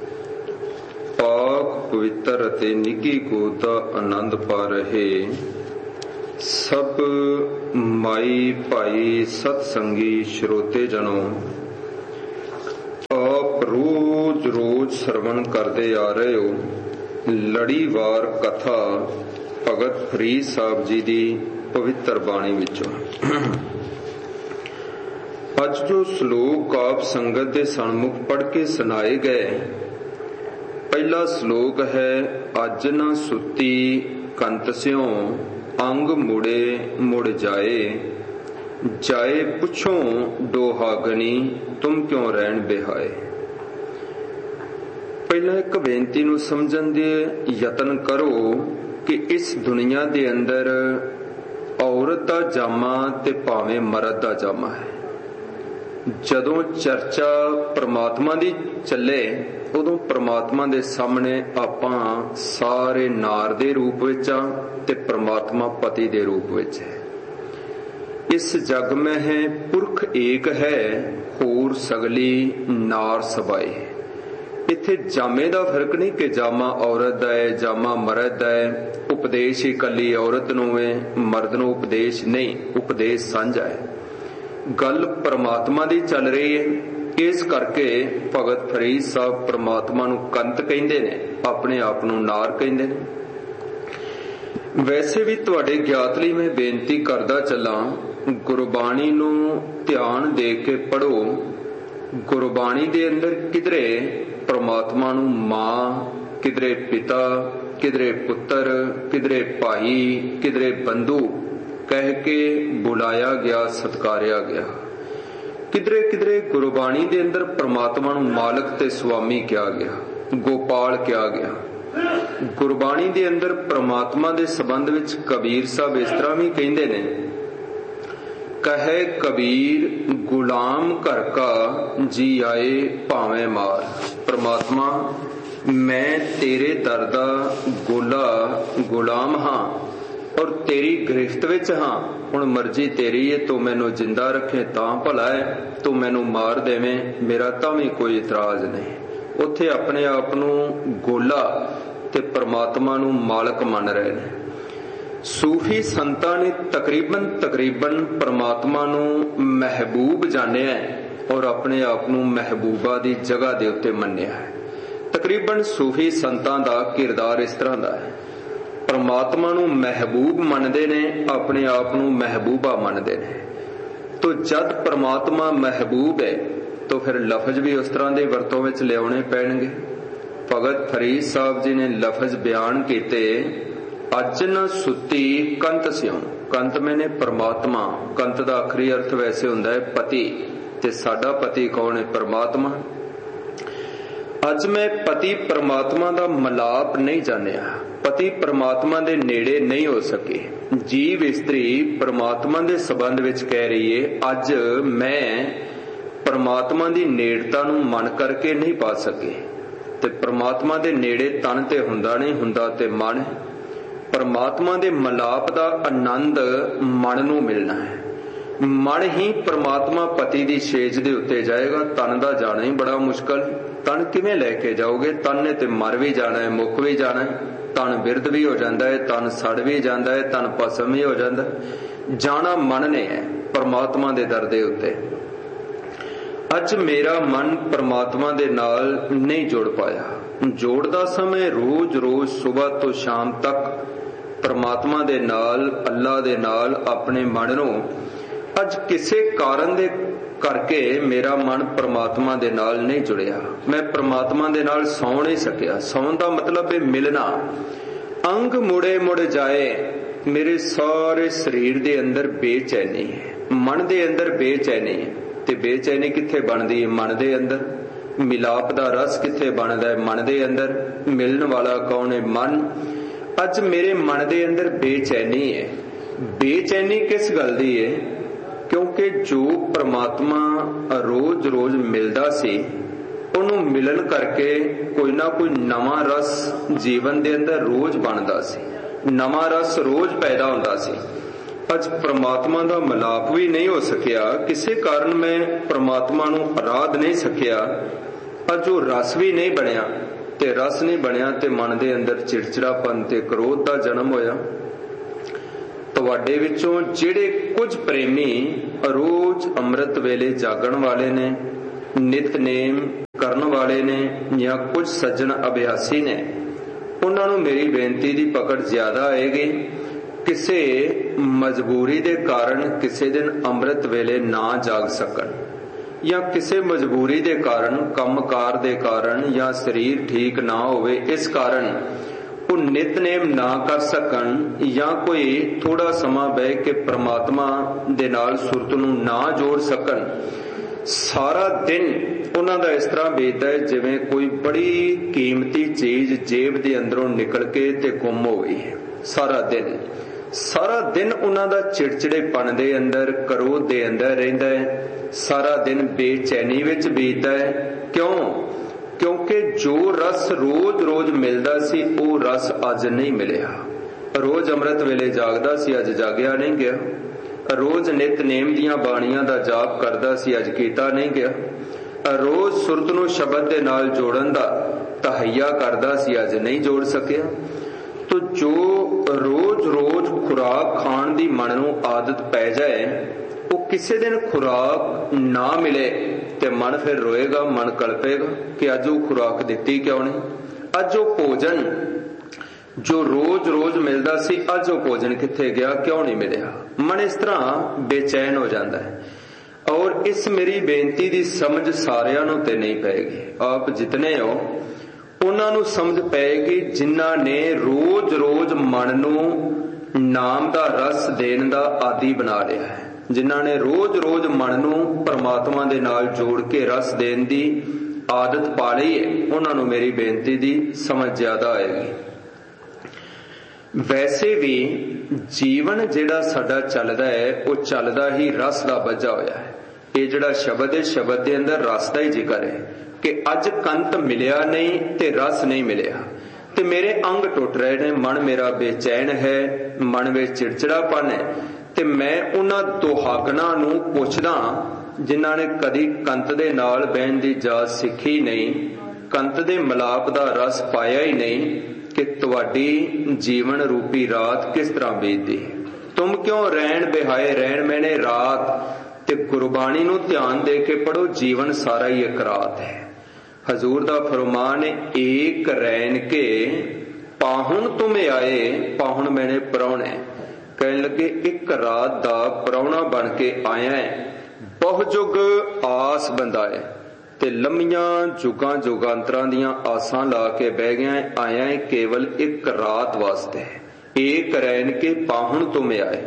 ਪਾਕ ਪਵਿੱਤਰ ਅਤੇ ਨਿੱਘੀ ਗੋਦ ਦਾ ਆਨੰਦ ਪਾ ਰਹੇ ਸਭ ਮਾਈ ਭਾਈ ਸਤ ਸੰਗੀ ਸਰੋਤੇ ਜਨੋ, ਆਪ ਰੋਜ਼ ਰੋਜ਼ ਸਰਵਣ ਕਰਦੇ ਆ ਰਹੇ ਹੋ ਲੜੀਵਾਰ ਕਥਾ ਭਗਤ ਫਰੀਦ ਸਾਹਿਬ ਜੀ ਦੀ ਪਵਿੱਤਰ ਬਾਣੀ ਵਿੱਚੋਂ। ਅੱਜ ਜੋ ਸ਼ਲੋਕ ਆਪ ਸੰਗਤ ਦੇ ਸਨਮੁਖ ਪੜ੍ਹ ਕੇ ਸੁਣਾਏ ਗਏ, ਪਹਿਲਾ ਸ਼ਲੋਕ ਹੈ ਅੱਜ ਨਾ ਸੁੱਤੀ ਕੰਤ ਸਿਉ ਅੰਗ ਮੁੜੇ ਮੁੜ ਜਾਏ, ਜਾਏ ਪੁੱਛੋ ਡੋਹਾਗਣੀ ਤੁਮ ਕਿਉਂ ਰਹਿਣ ਬਿਹਾਏ। ਪਹਿਲਾਂ ਇੱਕ ਬੇਨਤੀ ਨੂੰ ਸਮਝਣ ਦੇ ਯਤਨ ਕਰੋ ਕਿ ਇਸ ਦੁਨੀਆ ਦੇ ਅੰਦਰ ਔਰਤ ਦਾ ਜਾਮਾ ਤੇ ਭਾਵੇਂ ਮਰਦ ਦਾ ਜਾਮਾ ਹੈ। ਜਦੋਂ ਚਰਚਾ ਪ੍ਰਮਾਤਮਾ ਦੀ ਚੱਲੇ ਉਦੋਂ ਪ੍ਰਮਾਤਮਾ ਦੇ ਸਾਹਮਣੇ ਆਪਾਂ ਸਾਰੇ ਨਾਰ ਦੇ ਰੂਪ ਵਿੱਚ ਆ ਤੇ ਪ੍ਰਮਾਤਮਾ ਪਤੀ ਦੇ ਰੂਪ ਵਿੱਚ ਹੈ। ਇਸ ਜਗ ਮੈਂ ਹੈ ਪੁਰਖ ਏਕ ਹੈ, ਹੋਰ ਸਗਲੀ ਨਾਰ ਸਬਾਏ। ਇੱਥੇ ਜਾਮੇ ਦਾ ਫਰਕ ਨਹੀਂ ਕਿ ਜਾਮਾ ਔਰਤ ਦਾ ਹੈ, ਜਾਮਾ ਮਰਦ ਦਾ ਹੈ, ਉਪਦੇਸ਼ ਇਕੱਲੀ ਔਰਤ ਨੂੰ ਹੈ, ਮਰਦ ਨੂੰ ਉਪਦੇਸ਼ ਨਹੀਂ, ਉਪਦੇਸ਼ ਸਾਂਝਾ ਹੈ। ਗੱਲ ਪਰਮਾਤਮਾ ਦੀ ਚੱਲ ਰਹੀ ਹੈ। ਇਸ ਕਰਕੇ ਭਗਤ ਫਰੀਦ ਸਾਹਿਬ ਪਰਮਾਤਮਾ ਨੂੰ ਕੰਤ ਕਹਿੰਦੇ ਨੇ, ਆਪਣੇ ਆਪ ਨੂੰ ਨਾਰ ਕਹਿੰਦੇ ਨੇ। ਵੈਸੇ ਵੀ ਤੁਹਾਡੇ ਗਿਆਤ ਲਈ ਮੈਂ ਬੇਨਤੀ ਕਰਦਾ ਚੱਲਾਂ, ਗੁਰਬਾਣੀ ਨੂੰ ਧਿਆਨ ਦੇ ਕੇ ਪੜ੍ਹੋ। ਗੁਰਬਾਣੀ ਦੇ ਅੰਦਰ ਕਿਧਰੇ ਪਰਮਾਤਮਾ ਨੂੰ ਮਾਂ, ਕਿਧਰੇ ਪਿਤਾ, ਕਿਧਰੇ ਪੁੱਤਰ, ਕਿਧਰੇ ਭਾਈ, ਕਿਧਰੇ ਬੰਧੂ ਕਹਿ ਕੇ ਬੁਲਾਇਆ ਗਿਆ, ਸਤਕਾਰਿਆ ਗਿਆ। ਕਿਧਰੇ ਕਿਧਰੇ ਗੁਰਬਾਣੀ ਦੇ ਅੰਦਰ ਪ੍ਰਮਾਤਮਾ ਨੂੰ ਮਾਲਕ ਤੇ ਸੁਆਮੀ ਕਿਹਾ ਗਿਆ, ਗੋਪਾਲ ਕਿਹਾ ਗਿਆ। ਗੁਰਬਾਣੀ ਦੇ ਅੰਦਰ ਪ੍ਰਮਾਤਮਾ ਦੇ ਸੰਬੰਧ ਵਿੱਚ ਕਬੀਰ ਸਾਹਿਬ ਇਸ ਤਰ੍ਹਾਂ ਵੀ ਕਹਿੰਦੇ ਨੇ, ਕਹੇ ਕਬੀਰ ਗੁਲਾਮ ਘਰ ਕਾ ਜੀ ਆਏ ਭਾਵੇਂ ਮਾਰ। ਪ੍ਰਮਾਤਮਾ ਮੈਂ ਤੇਰੇ ਦਰ ਦਾ ਗੁਲਾਮ ਹਾਂ ਔਰ ਤੇਰੀ ਗ੍ਰਿਫਤ ਵਿੱਚ ਹਾਂ, ਹੁਣ ਮਰਜ਼ੀ ਤੇਰੀ ਹੈ। ਤੂੰ ਮੈਨੂੰ ਜਿੰਦਾ ਰੱਖੇ ਤਾਂ ਭਲਾ ਹੈ, ਤੂੰ ਮੈਨੂੰ ਮਾਰ ਦੇਵੇਂ ਮੇਰਾ ਤਾਂ ਵੀ ਕੋਈ ਇਤਰਾਜ਼ ਨਹੀਂ। ਉੱਥੇ ਆਪਣੇ ਆਪ ਨੂੰ ਗੋਲਾ ਤੇ ਪ੍ਰਮਾਤਮਾ ਨੂੰ ਮਾਲਕ ਮੰਨ ਰਹੇ ਨੇ। ਸੂਫੀ ਸੰਤਾਂ ਨੇ ਤਕਰੀਬਨ ਪ੍ਰਮਾਤਮਾ ਨੂੰ ਮਹਿਬੂਬ ਜਾਣਿਆ ਔਰ ਆਪਣੇ ਆਪ ਨੂੰ ਮਹਿਬੂਬਾ ਦੀ ਜਗ੍ਹਾ ਦੇ ਉੱਤੇ ਮੰਨਿਆ ਹੈ। ਤਕਰੀਬਨ ਸੂਫੀ ਸੰਤਾਂ ਦਾ ਕਿਰਦਾਰ ਇਸ ਤਰ੍ਹਾਂ ਦਾ ਹੈ, ਪਰਮਾਤਮਾ ਨੂੰ ਮਹਿਬੂਬ ਮੰਨਦੇ ਨੇ, ਆਪਣੇ ਆਪ ਨੂੰ ਮਹਿਬੂਬਾ ਮੰਨਦੇ ਨੇ। ਤੋ ਜਦ ਪਰਮਾਤਮਾ ਮਹਿਬੂਬ ਹੈ ਤਾਂ ਫਿਰ ਲਫ਼ਜ਼ ਵੀ ਉਸ ਤਰ੍ਹਾਂ ਦੇ ਵਰਤੋਂ ਵਿੱਚ ਲਿਆਉਣੇ ਪੈਣਗੇ। ਭਗਤ ਫਰੀਦ ਸਾਹਿਬ ਜੀ ਨੇ ਲਫ਼ਜ਼ ਬਿਆਨ ਕੀਤੇ, ਅੱਜ ਨਾ ਸੁੱਤੀ ਕੰਤ ਸਿਉ। ਕੰਤ ਮੈਨੇ ਪਰਮਾਤਮਾ। ਕੰਤ ਦਾ ਆਖਰੀ ਅਰਥ ਵੈਸੇ ਹੁੰਦਾ ਹੈ ਪਤੀ, ਤੇ ਸਾਡਾ ਪਤੀ ਕੌਣ ਹੈ? ਪਰਮਾਤਮਾ। ਅੱਜ ਮੈਂ ਪਤੀ ਪਰਮਾਤਮਾ ਦਾ ਮਲਾਪ ਨਹੀਂ ਜਾਣਿਆ, ਪਤੀ ਪਰਮਾਤਮਾ ਦੇ ਨੇੜੇ ਨਹੀਂ ਹੋ ਸਕੇ। ਜੀਵ ਇਸਤਰੀ ਪਰਮਾਤਮਾ ਦੇ ਸੰਬੰਧ ਵਿੱਚ ਕਹਿ ਰਹੀ ਏ, ਅੱਜ ਮੈਂ ਪਰਮਾਤਮਾ ਦੀ ਨੇੜਤਾ ਨੂੰ ਮਨ ਕਰਕੇ ਨਹੀਂ ਪਾ ਸਕੇ। ਤੇ ਪਰਮਾਤਮਾ ਦੇ ਨੇੜੇ ਤਨ ਤੇ ਹੁੰਦਾ ਨਹੀਂ, ਹੁੰਦਾ ਤੇ ਮਨ। ਪਰਮਾਤਮਾ ਦੇ ਮਲਾਪ ਦਾ ਆਨੰਦ ਮਨ ਨੂੰ ਮਿਲਣਾ ਹੈ। ਮਨ ਹੀ ਪਰਮਾਤਮਾ ਪਤੀ ਦੀ ਛੇਜ ਦੇ ਉੱਤੇ ਜਾਏਗਾ। ਤਨ ਦਾ ਜਾਣਾ ਹੀ ਬੜਾ ਮੁਸ਼ਕਲ। ਤਨ ਕਿਵੇਂ ਲੈ ਕੇ ਜਾਓਗੇ? ਤਨ ਨੇ ਤੇ ਮਰ ਵੀ ਜਾਣਾ ਹੈ, ਮੁੱਕ ਵੀ ਜਾਣਾ ਹੈ। ਤਨ ਬਿਰਧ ਵੀ ਹੋ ਜਾਂਦਾ ਹੈ, ਤਨ ਸੜ ਵੀ ਜਾਂਦਾ ਹੈ, ਤਨ ਭਸਮ ਵੀ ਹੋ ਜਾਂਦਾ ਹੈ। ਜਾਣਾ ਮਨ ਨੇ ਹੈ ਪਰਮਾਤਮਾ ਦੇ ਦਰ ਦੇ ਉੱਤੇ। ਅੱਜ ਮੇਰਾ ਮਨ ਪਰਮਾਤਮਾ ਦੇ ਨਾਲ ਨਹੀਂ ਜੁੜ ਪਾਇਆ। ਜੋੜਦਾ ਸਮੇਂ ਰੋਜ਼ ਸਵੇਰ ਤੋਂ ਸ਼ਾਮ ਤੱਕ ਪਰਮਾਤਮਾ ਦੇ ਨਾਲ, ਅੱਲਾ ਦੇ ਨਾਲ ਆਪਣੇ ਮਨ ਨੂੰ, ਅੱਜ ਕਿਸੇ ਕਾਰਨ ਦੇ ਕਰਕੇ ਮੇਰਾ ਮਨ ਪਰਮਾਤਮਾ ਦੇ ਨਾਲ ਨਹੀਂ ਜੁੜਿਆ। ਮੈਂ ਪਰਮਾਤਮਾ ਦੇ ਨਾਲ ਸੌਂ ਨਹੀਂ ਸਕਿਆ। ਸੌਣ ਦਾ ਮਤਲਬ ਹੈ ਮਿਲਣਾ। ਅੰਗ ਮੁੜੇ ਮੁੜ ਜਾਏ। ਮੇਰੇ ਸਾਰੇ ਸਰੀਰ ਦੇ ਅੰਦਰ ਬੇਚੈਨੀ ਹੈ, ਮਨ ਦੇ ਅੰਦਰ ਬੇਚੈਨੀ ਹੈ। ਤੇ ਬੇਚੈਨੀ ਕਿੱਥੇ ਬਣਦੀ ਹੈ? ਮਨ ਦੇ ਅੰਦਰ। ਮਿਲਾਪ ਦਾ ਰਸ ਕਿੱਥੇ ਬਣਦਾ ਹੈ? ਮਨ ਦੇ ਅੰਦਰ। ਮਿਲਣ ਵਾਲਾ ਕੌਣ ਹੈ? ਮਨ। ਅੱਜ ਮੇਰੇ ਮਨ ਦੇ ਅੰਦਰ ਬੇਚੈਨੀ ਹੈ। ਬੇਚੈਨੀ ਕਿਸ ਗੱਲ ਦੀ ਹੈ? क्योंकि जो परमात्मा रोज रोज मिलता सी, ਉਹਨੂੰ ਮਿਲਣ ਕਰਕੇ ਕੋਈ ਨਾ ਕੋਈ ਨਵਾਂ ਰਸ ਜੀਵਨ ਦੇ ਅੰਦਰ ਰੋਜ਼ ਬਣਦਾ ਸੀ, ਨਵਾਂ ਰਸ ਰੋਜ਼ ਪੈਦਾ ਹੁੰਦਾ ਸੀ। ਅੱਜ ਪ੍ਰਮਾਤਮਾ ਦਾ ਮਿਲਾਪ ਵੀ ਨਹੀਂ ਹੋ ਸਕਿਆ, ਕਿਸੇ ਕਾਰਨ ਮੈਂ ਪ੍ਰਮਾਤਮਾ ਨੂੰ ਆਰਾਧ ਨਹੀਂ ਸਕਿਆ। ਅੱਜ ਉਹ ਰਸ ਵੀ ਨਹੀਂ ਬਣਿਆ, ਤੇ ਰਸ ਨਹੀਂ ਬਣਿਆ ਤੇ ਮਨ ਦੇ ਅੰਦਰ ਚਿੜਚਿੜਾਪਨ ਤੇ ਕ੍ਰੋਧ ਦਾ ਜਨਮ ਹੋਇਆ। ਤੁਹਾਡੇ ਵਿੱਚੋਂ ਜਿਹੜੇ ਕੁਝ ਪ੍ਰੇਮੀ ਰੋਜ਼ ਅੰਮ੍ਰਿਤ ਵੇਲੇ ਜਾਗਣ ਵਾਲੇ ਨੇ, ਨਿਤਨੇਮ ਕਰਨ ਵਾਲੇ ਨੇ, ਜਾਂ ਕੁਝ ਸੱਜਣ ਅਭਿਆਸੀ ਨੇ, ਉਹਨਾਂ ਨੂੰ ਮੇਰੀ ਬੇਨਤੀ ਦੀ ਪਕੜ ਜ਼ਿਆਦਾ ਆਏਗੀ। ਕਿਸੇ ਮਜਬੂਰੀ ਦੇ ਕਾਰਨ ਕਿਸੇ ਦਿਨ ਅੰਮ੍ਰਿਤ ਵੇਲੇ ਨਾ ਜਾਗ ਸਕਣ, ਜਾਂ ਕਿਸੇ ਮਜਬੂਰੀ ਦੇ ਕਾਰਨ, ਕੰਮਕਾਰ ਦੇ ਕਾਰਨ, ਜਾਂ ਸਰੀਰ ਠੀਕ ਨਾ ਹੋਵੇ ਇਸ ਕਾਰਨ ਉਹ ਨਿਤਨੇਮ ਨਾ ਕਰ ਸਕਣ, ਜਾਂ ਕੋਈ ਥੋੜਾ ਸਮਾਂ ਬਹਿ ਕੇ ਪ੍ਰਮਾਤਮਾ ਦੇ ਨਾਲ ਸੁਰਤ ਨੂੰ ਨਾ ਜੋੜ ਸਕਣ। ਸਾਰਾ ਦਿਨ ਉਹਨਾਂ ਦਾ ਇਸ ਤਰ੍ਹਾਂ ਬੀਤਦਾ ਹੈ ਜਿਵੇਂ ਕੋਈ ਬੜੀ ਕੀਮਤੀ ਚੀਜ਼ ਜੇਬ ਦੇ ਅੰਦਰੋਂ ਨਿਕਲ ਕੇ ਤੇ ਗੁੰਮ ਹੋ ਗਈ ਹੈ। ਸਾਰਾ ਦਿਨ ਉਹਨਾਂ ਦਾ ਚਿੜਚਿੜੇਪਣ ਦੇ ਅੰਦਰ, ਕਰੋਧ ਦੇ ਅੰਦਰ ਰਹਿੰਦਾ ਹੈ। ਸਾਰਾ ਦਿਨ ਬੇਚੈਨੀ ਵਿੱਚ ਬੀਤਦਾ ਹੈ। ਕਿਉਂਕਿ ਜੋ ਰਸ ਰੋਜ਼ ਰੋਜ਼ ਮਿਲਦਾ ਸੀ ਉਹ ਰਸ ਅੱਜ ਨਹੀਂ ਮਿਲਿਆ। ਰੋਜ਼ ਅੰਮ੍ਰਿਤ ਵੇਲੇ ਜਾਗਦਾ ਸੀ, ਅੱਜ ਜਾਗਿਆ ਨਹੀਂ ਗਿਆ। ਰੋਜ਼ ਨਿਤਨੇਮ ਦੀਆਂ ਬਾਣੀਆਂ ਦਾ ਜਾਪ ਕਰਦਾ ਸੀ, ਅੱਜ ਕੀਤਾ ਨਹੀਂ ਗਿਆ। ਰੋਜ਼ ਸੁਰਤ ਨੂੰ ਸ਼ਬਦ ਦੇ ਨਾਲ ਜੋੜਨ ਦਾ ਤਹਈਆ ਕਰਦਾ ਸੀ, ਅੱਜ ਨਹੀਂ ਜੋੜ ਸਕਿਆ। ਤੋ ਜੋ ਰੋਜ਼ ਰੋਜ਼ ਖੁਰਾਕ ਖਾਣ ਦੀ ਮਨ ਨੂੰ ਆਦਤ ਪੈ ਜਾਏ, ਉਹ ਕਿਸੇ ਦਿਨ ਖੁਰਾਕ ਨਾ ਮਿਲੇ ਤੇ ਮਨ ਫਿਰ ਰੋਏਗਾ, ਮਨ ਕਲਪੇਗਾ ਕਿ ਅੱਜ ਉਹ ਖੁਰਾਕ ਦਿੱਤੀ ਕਿਉਂ ਨਹੀਂ। ਅੱਜ ਉਹ ਭੋਜਨ ਜੋ ਰੋਜ਼ ਰੋਜ਼ ਮਿਲਦਾ ਸੀ, ਅੱਜ ਉਹ ਭੋਜਨ ਕਿੱਥੇ ਗਿਆ, ਕਿਉਂ ਨਹੀਂ ਮਿਲਿਆ। ਮਨ ਇਸ ਤਰ੍ਹਾਂ ਬੇਚੈਨ ਹੋ ਜਾਂਦਾ ਹੈ। ਔਰ ਇਸ ਮੇਰੀ ਬੇਨਤੀ ਦੀ ਸਮਝ ਸਾਰਿਆਂ ਨੂੰ ਤੇ ਨਹੀਂ ਪਏਗੀ। ਆਪ ਜਿਤਨੇ ਹੋ ਉਹਨਾਂ ਨੂੰ ਸਮਝ ਪਏਗੀ ਜਿਨ੍ਹਾਂ ਨੇ ਰੋਜ਼ ਰੋਜ਼ ਮਨ ਨੂੰ ਨਾਮ ਦਾ ਰਸ ਦੇਣ ਦਾ ਆਦੀ ਬਣਾ ਲਿਆ ਹੈ, ਜਿਨ੍ਹਾਂ ਨੇ ਰੋਜ਼ ਰੋਜ਼ ਮਨ ਨੂੰ ਪਰਮਾਤਮਾ ਦੇ ਨਾਲ ਜੋੜ ਕੇ ਰਸ ਦੇਣ ਦੀ ਆਦਤ ਪਾ ਲਈ ਹੈ। ਉਹਨਾਂ ਨੂੰ ਮੇਰੀ ਬੇਨਤੀ ਦੀ ਸਮਝ ਜ਼ਿਆਦਾ ਆਏਗੀ। ਵੈਸੇ ਵੀ ਜੀਵਨ ਜਿਹੜਾ ਸਾਡਾ ਚੱਲਦਾ ਹੈ, ਉਹ ਚੱਲਦਾ ਹੀ ਰਸ ਦਾ ਬੱਝਾ ਹੋਇਆ ਹੈ। ਇਹ ਜਿਹੜਾ ਸ਼ਬਦ ਹੈ, ਸ਼ਬਦ ਦੇ ਅੰਦਰ ਰਸ ਦਾ ਹੀ ਜ਼ਿਕਰ ਹੈ ਕਿ ਅੱਜ ਕੰਤ ਮਿਲਿਆ ਨਹੀਂ ਤੇ ਰਸ ਨਹੀਂ ਮਿਲਿਆ, ਤੇ ਮੇਰੇ ਅੰਗ ਟੁੱਟ ਰਹੇ ਨੇ, ਮਨ ਮੇਰਾ ਬੇਚੈਨ ਹੈ, ਮਨ ਵਿੱਚ ਚਿੜਚਿੜਾਪਨ ਹੈ। ਤੇ ਮੈਂ ਉਹਨਾਂ ਦੁਹਾਗਣਾ ਨੂੰ ਪੁੱਛਦਾ ਜਿਨ੍ਹਾਂ ਨੇ ਕਦੀ ਕੰਤ ਦੇ ਨਾਲ ਬਹਿਣ ਦੀ ਜਾਚ ਸਿੱਖੀ ਨਹੀਂ, ਕੰਤ ਦੇ ਮਿਲਾਪ ਦਾ ਰਸ ਪਾਇਆ ਹੀ ਨਹੀਂ, ਕਿ ਤੁਹਾਡੀ ਜੀਵਨ ਰੂਪੀ ਰਾਤ ਕਿਸ ਤਰ੍ਹਾਂ ਬੀਤਦੀ ਹੈ। ਤੁਮ ਕਿਉਂ ਰਹਿਣ ਬਿਹਾਏ ਰਹਿਣ ਮੈਨੇ ਰਾਤ, ਤੇ ਗੁਰਬਾਣੀ ਨੂੰ ਧਿਆਨ ਦੇ ਕੇ ਪੜੋ, ਜੀਵਨ ਸਾਰਾ ਹੀ ਇੱਕ ਰਾਤ ਹੈ। ਹਜ਼ੂਰ ਦਾ ਫਰਮਾਨ ਹੈ, ਏਕ ਰੈਣ ਕੇ ਪਾਹੁਣ ਤੁਮ ਆਏ, ਪਾਹੁਣ ਮੈਨੇ ਪ੍ਰਾਹੁਣੇ। ਕਹਿਣ ਲੱਗੇ ਇੱਕ ਰਾਤ ਦਾ ਪ੍ਰਾਹੁਣਾ ਬਣ ਕੇ ਆਇਆ ਹੈ, ਬਹੁ ਜੁਗ ਆਸ ਬੰਦਾਏ, ਤੇ ਲੰਮੀਆਂ ਜੁਗਾਂ ਜੁਗਾਂਤਰਾਂ ਦੀਆਂ ਆਸਾਂ ਲਾ ਕੇ ਬਹਿ ਗਿਆ, ਆਇਆ ਹੈ ਕੇਵਲ ਇੱਕ ਰਾਤ ਵਾਸਤੇ। ਏਕ ਰੈਣ ਕੇ ਪਾਹੁਣ ਤੁਮ ਆਏ।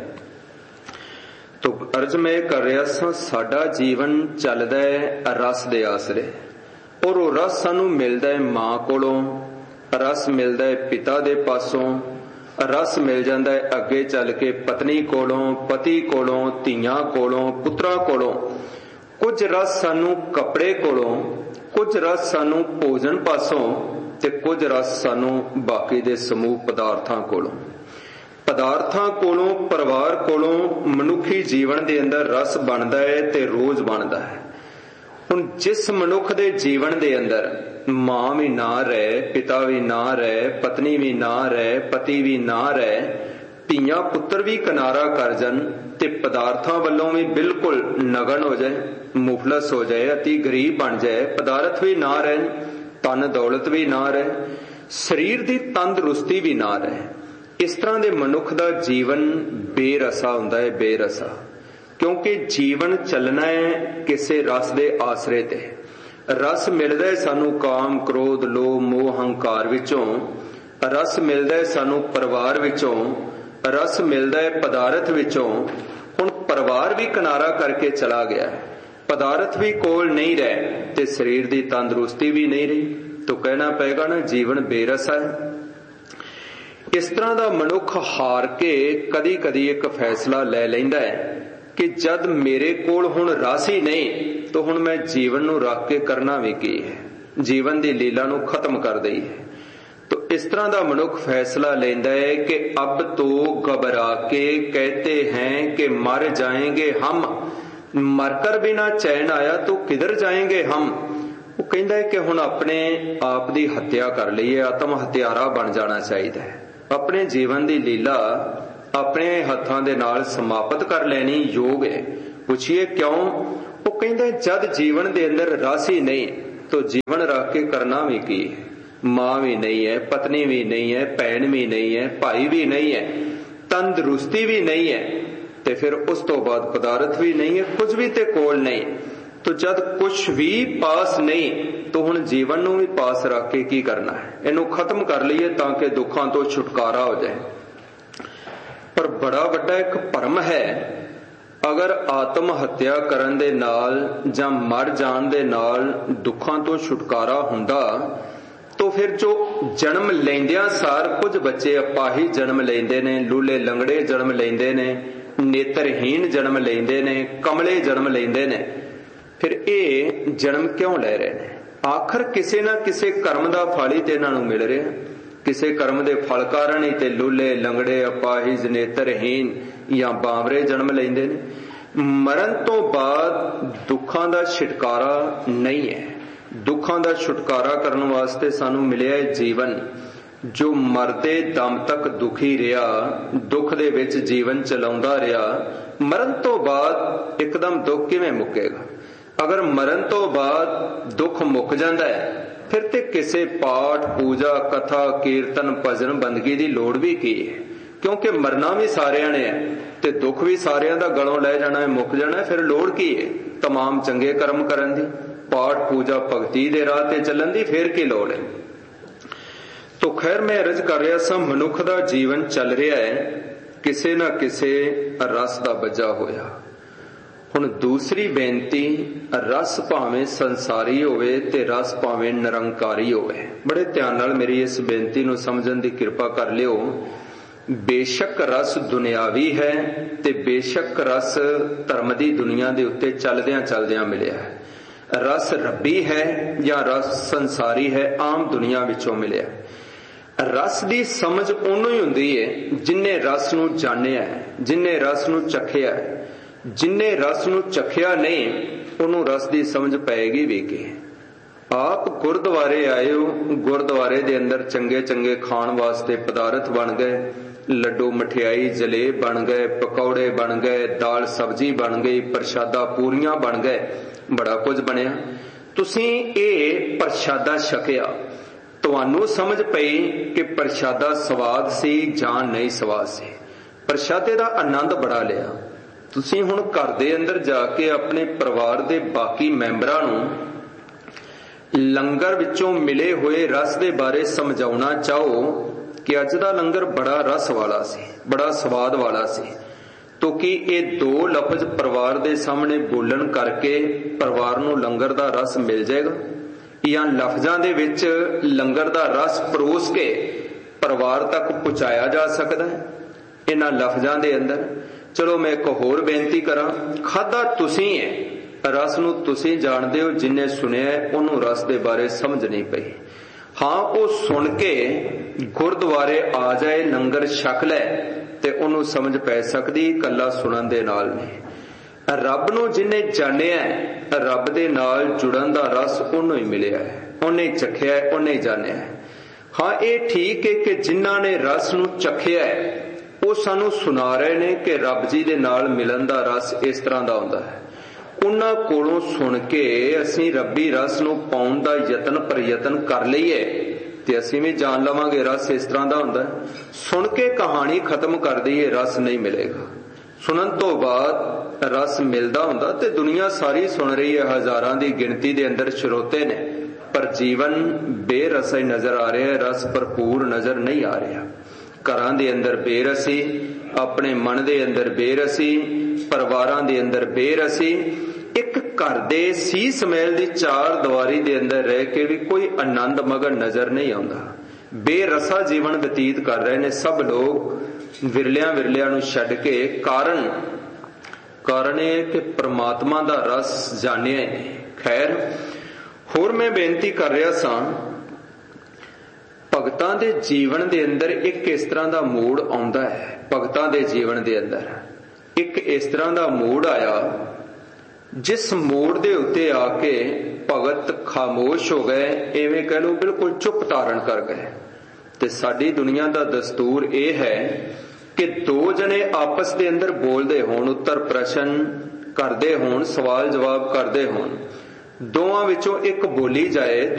ਤੋ ਅਰਜ਼ ਮੈਂ ਕਰ ਰਿਹਾ ਸਾਂ, ਸਾਡਾ ਜੀਵਨ ਚੱਲਦਾ ਹੈ ਰਸ ਦੇ ਆਸਰੇ, ਔਰ ਉਹ ਰਸ ਸਾਨੂੰ ਮਿਲਦਾ ਹੈ ਮਾਂ ਕੋਲੋਂ, ਰਸ ਮਿਲਦਾ ਹੈ ਪਿਤਾ ਦੇ ਪਾਸੋਂ, ਰਸ ਮਿਲ ਜਾਂਦਾ ਹੈ ਅੱਗੇ ਚੱਲ ਕੇ ਪਤਨੀ ਕੋਲੋਂ, ਪਤੀ ਕੋਲੋਂ, ਧੀਆਂ ਕੋਲੋਂ, ਪੁੱਤਰਾਂ ਕੋਲੋਂ। ਕੁਝ ਰਸ ਸਾਨੂੰ ਕੱਪੜੇ ਕੋਲੋਂ, ਕੁਝ ਰਸ ਸਾਨੂੰ ਭੋਜਨ ਪਾਸੋਂ, ਤੇ ਕੁਝ ਰਸ ਸਾਨੂੰ ਬਾਕੀ ਦੇ ਸਮੂਹ ਪਦਾਰਥਾਂ ਕੋਲੋਂ। ਪਦਾਰਥਾਂ ਕੋਲੋਂ, ਪਰਿਵਾਰ ਕੋਲੋਂ ਮਨੁੱਖੀ ਜੀਵਨ ਦੇ ਅੰਦਰ ਰਸ ਬਣਦਾ ਹੈ ਤੇ ਰੋਜ਼ ਬਣਦਾ ਹੈ। ਹੁਣ ਜਿਸ ਮਨੁੱਖ ਦੇ ਜੀਵਨ ਦੇ ਅੰਦਰ ਮਾਂ ਵੀ ਨਾ ਰਹੇ, ਪਿਤਾ ਵੀ ਨਾ ਰਹੇ, ਪਤਨੀ ਵੀ ਨਾ ਰਹੇ, ਪਤੀ ਵੀ ਨਾ ਰਹੇ, ਧੀਆਂ ਪੁੱਤਰ ਵੀ ਕਿਨਾਰਾ ਕਰ ਜਾਣ, ਤੇ ਪਦਾਰਥਾਂ ਵੱਲੋਂ ਵੀ ਬਿਲਕੁਲ ਨਗਨ ਹੋ ਜਾਏ, ਮੁਫਲਸ ਹੋ ਜਾਏ, ਅਤੀ ਗਰੀਬ ਬਣ ਜਾਏ, ਪਦਾਰਥ ਵੀ ਨਾ ਰਹਿਣ, ਧਨ ਦੌਲਤ ਵੀ ਨਾ ਰਹੇ, ਸਰੀਰ ਦੀ ਤੰਦਰੁਸਤੀ ਵੀ ਨਾ ਰਹੇ, ਇਸ ਤਰ੍ਹਾਂ ਦੇ ਮਨੁੱਖ ਦਾ ਜੀਵਨ ਬੇਰਸਾ ਹੁੰਦਾ ਹੈ, ਬੇਰਸਾ। ਕਿਉਂਕਿ ਜੀਵਨ ਚੱਲਣਾ ਹੈ ਕਿਸੇ ਰਸ ਦੇ ਆਸਰੇ ਤੇ। ਰਸ ਮਿਲਦਾ ਹੈ ਸਾਨੂੰ ਕਾਮ, ਕ੍ਰੋਧ, ਲੋਭ, ਮੋਹ, ਹੰਕਾਰ ਵਿੱਚੋਂ, ਰਸ ਮਿਲਦਾ ਹੈ ਸਾਨੂੰ ਪਰਿਵਾਰ ਵਿੱਚੋਂ, ਰਸ ਮਿਲਦਾ ਹੈ ਪਦਾਰਥ ਵਿੱਚੋਂ। ਹੁਣ ਪਰਿਵਾਰ ਵੀ ਕਿਨਾਰਾ ਕਰਕੇ ਚਲਾ ਗਿਆ, ਪਦਾਰਥ ਵੀ ਕੋਲ ਨਹੀਂ ਰਹੇ, ਤੇ ਸਰੀਰ ਦੀ ਤੰਦਰੁਸਤੀ ਵੀ ਨਹੀਂ ਰਹੀ, ਤਾਂ ਕਹਿਣਾ ਪਏਗਾ ਨਾ ਜੀਵਨ ਬੇਰਸਾ ਹੈ। ਇਸ ਤਰ੍ਹਾਂ ਦਾ ਮਨੁੱਖ ਹਾਰ ਕੇ ਕਦੀ ਕਦੀ ਇੱਕ ਫੈਸਲਾ ਲੈ ਲੈਂਦਾ ਹੈ कि जद मेरे कोल हुण रस ही नहीं तो हुण मैं जीवन नूं रख के करना भी की है, जीवन की लीला नूं खत्म कर दई है। तो इस तरह का मनुख फैसला लेंदा है कि अब तो घबरा के कहते हैं कि मर जाएंगे हम, मरकर भी ना चैन आया तो किधर जाएंगे हम। वो कहता है कि हुण अपने आप की हत्या कर ली है, आत्म हत्यारा बन जाना चाहिए है, अपने जीवन की लीला अपने हत्थां दे नाल समाप्त कर लेनी योग है। पुछिए क्यों? वो कहता है जद जीवन दे अंदर रस ही नहीं तो जीवन रख के करना भी की है। मां भी नहीं है, पत्नी भी नहीं है, भैन भी नहीं है, भाई भी नहीं है, तंदुरुस्ती भी नहीं है, ते फिर उस तो बाद पदार्थ भी नहीं है, कुछ भी ते कोल नहीं। तो जद कुछ भी पास नहीं तो हुण जीवन नूं भी पास रख के की करना है, इनू खत्म कर लईए ताकि दुखां तो छुटकारा हो जाए। पर बड़ा वड्डा एक भरम है, अगर आत्म हत्या करन दे नाल जां मर जाण दे नाल दुखां तो छुटकारा हुंदा तो फिर जो जन्म लैंदियां सार कुछ बच्चे अपाही जन्म लैंदे ने, लूले लंगड़े जन्म लैंदे ने, नेत्रहीन जन्म लैंदे ने, कमले जन्म लैंदे ने, फिर ये जन्म क्यों ले रहे ने? आखिर किसी ना किसी कर्म का फल ही तो इन्हां नूं मिल रहा, किसी कर्म के फल कारण ही ते लूले लंगड़े अपाहिज नेत्रहीन या बावरे जन्म लैंदे ने। मरण तो बाद दुखां दा छुटकारा नहीं है। दुखां दा छुटकारा करने वास्ते सानू मिलिया है जीवन, जो मरदे दम तक दुखी रहा, दुख दे विच जीवन चलाउंदा रहा, मरण तो बाद एकदम दुख किवें मुकेगा? अगर मरण तो बाद दुख मुक जांदा है फिर ते किसी पाठ पूजा कथा कीर्तन भजन बंदगी की लोड़ भी की है, क्योंकि मरना भी सारियां ने है ते दुख भी सारियां दा गलों लै जाना है, मुक जाना है, फिर लोड़ की है तमाम चंगे कर्म करन दी, पाठ पूजा भगती दे राह ते चलन दी, फिर की लोड़ है। तो खैर मैं अर्ज कर रहा सा, मनुख दा जीवन चल रहा है किसी ना किसी रस दा बजा होया। हुण दूसरी बेनती, रस भावें संसारी होवे ते रस भावें निरंकारी होवे। बड़े ध्यान नाल मेरी इस बेनती नूं समझण दी किरपा कर लियो। बेशक रस दुनियावी है ते बेशक रस धर्म दी दुनिया दे उत्ते चलदियां चलदियां मिलिया है। रस रब्बी है या रस संसारी है, आम दुनिया विचों मिलिया। रस दी समझ उन्हों ही हुंदी है जिन्ने रस नूं जानिया है, जिन्ने रस नूं चखिया है। जिन्ने रस नूं चखिया नहीं उन्होंने रस की समझ पैगी भी कि आप गुरुद्वारे आए हो, गुरुद्वारे दे अंदर चंगे चंगे खाण वास्ते पदार्थ बन गए, लड्डू मठियाई जलेब बन गए, पकौड़े बन गए, दाल सब्जी बन गई, प्रशादा पूरियां बन गए, बड़ा कुछ बनया। तुसीं ये प्रशादा छकिया, तुहानू समझ पई कि प्रशादा स्वाद सी जां नहीं स्वाद सी, प्रशादे दा आनंद बड़ा लिया। तुसीं हुण घर दे अंदर जाके अपने परिवार दे बाकी मैंबरां नूं लंगर विचों मिले हुए रस दे बारे समझाउणा चाहो कि अज दा लंगर बड़ा रस वाला सी, बड़ा स्वाद वाला सी, तो कि ये दो लफ्ज परिवार दे सामने बोलन करके परिवार नूं लंगर दा रस मिल जाएगा, या लफ्जां दे विच लंगर दा रस परोस के परिवार तक पहुंचाया जा सकदा है इन्हां लफ्जां दे अंदर। चलो मैं एक होर बेनती करा, खादा तुसीं है, रस नूं तुसीं जाणदे हो, जिन्ने सुनिया उन्होंने रस दे बारे समझ नहीं पई। हाँ वो सुन के गुरुद्वारे आ जाए, लंगर छक लै ते उन्होंने समझ पै सकदी, कल्ला सुनन दे नाल नहीं। रब नूं जिन्ने जानिया रब दे नाल जुड़न दा रस उन्होंने ही मिलिया है, उन्हें ही चखिया है, उन्हें ही जानिया है। हाँ ये ठीक है कि जिन्हां ने रस नूं चखिया है वो सानू सुना रहे ने कि रब जी दे नाल मिलन दा रस इस तरह दा हुंदा है। उन्हां कोलों सुन के असीं रब्बी रस नूं पाउण दा यतन प्रयतन कर लईए ते असीं भी जान लवांगे रस इस तरह दा हुंदा है। सुन के कहानी खत्म कर दईए रस नहीं मिलेगा। सुनन तो बाद रस मिलदा हुंदा ते दुनिया सारी सुन रही है, हजारां दी गिनती दे अंदर श्रोते ने, पर जीवन बेरस नजर आ रहा है, रस भरपूर नजर नहीं आ रहा। घरां दे अंदर बेरसी, अपने मन दे अंदर बेरसी, परिवारां दे अंदर बेरसी, एक घर दे सीस महल दी चार दीवारी दे अंदर रह के भी कोई आनंद मगन नजर नहीं आउंदा। बेरसा जीवन बतीत कर रहे ने सब लोग, विरलियां विरलियां नूं छड्ड के। कारण ਕਾਰਨ ਇਹ ਕਿ ਪ੍ਰਮਾਤਮਾ ਦਾ ਰਸ ਜਾਣਿਆ ਨੇ। ਖੈਰ, ਹੋਰ ਮੈਂ ਬੇਨਤੀ ਕਰ ਰਿਹਾ ਸਾਂ, ਭਗਤਾਂ ਦੇ ਜੀਵਨ ਦੇ ਅੰਦਰ ਇੱਕ ਇਸ ਤਰ੍ਹਾਂ ਦਾ ਮੂਡ ਆਉਂਦਾ ਹੈ। ਭਗਤਾਂ ਦੇ ਜੀਵਨ ਦੇ ਅੰਦਰ ਇੱਕ ਇਸ ਤਰ੍ਹਾਂ ਦਾ ਮੂਡ ਆਇਆ, ਜਿਸ ਮੂਡ ਦੇ ਉੱਤੇ ਆ ਕੇ ਭਗਤ ਖਾਮੋਸ਼ ਹੋ ਗਏ, ਐਵੇਂ ਕਹਿ ਲਓ ਬਿਲਕੁਲ ਚੁੱਪ ਧਾਰਨ ਕਰ ਗਏ। ਤੇ ਸਾਡੀ ਦੁਨੀਆ ਦਾ ਦਸਤੂਰ ਇਹ ਹੈ ਕਿ ਦੋ ਜਣੇ ਆਪਸ ਦੇ ਅੰਦਰ ਬੋਲਦੇ ਹੋਣ, ਉੱਤਰ ਪ੍ਰਸ਼ਨ ਕਰਦੇ ਹੋਣ, ਸਵਾਲ ਜਵਾਬ ਕਰਦੇ ਹੋਣ, ਦੋਵਾਂ ਵਿੱਚੋਂ ਇੱਕ ਬੋਲੀ ਜਾਏ,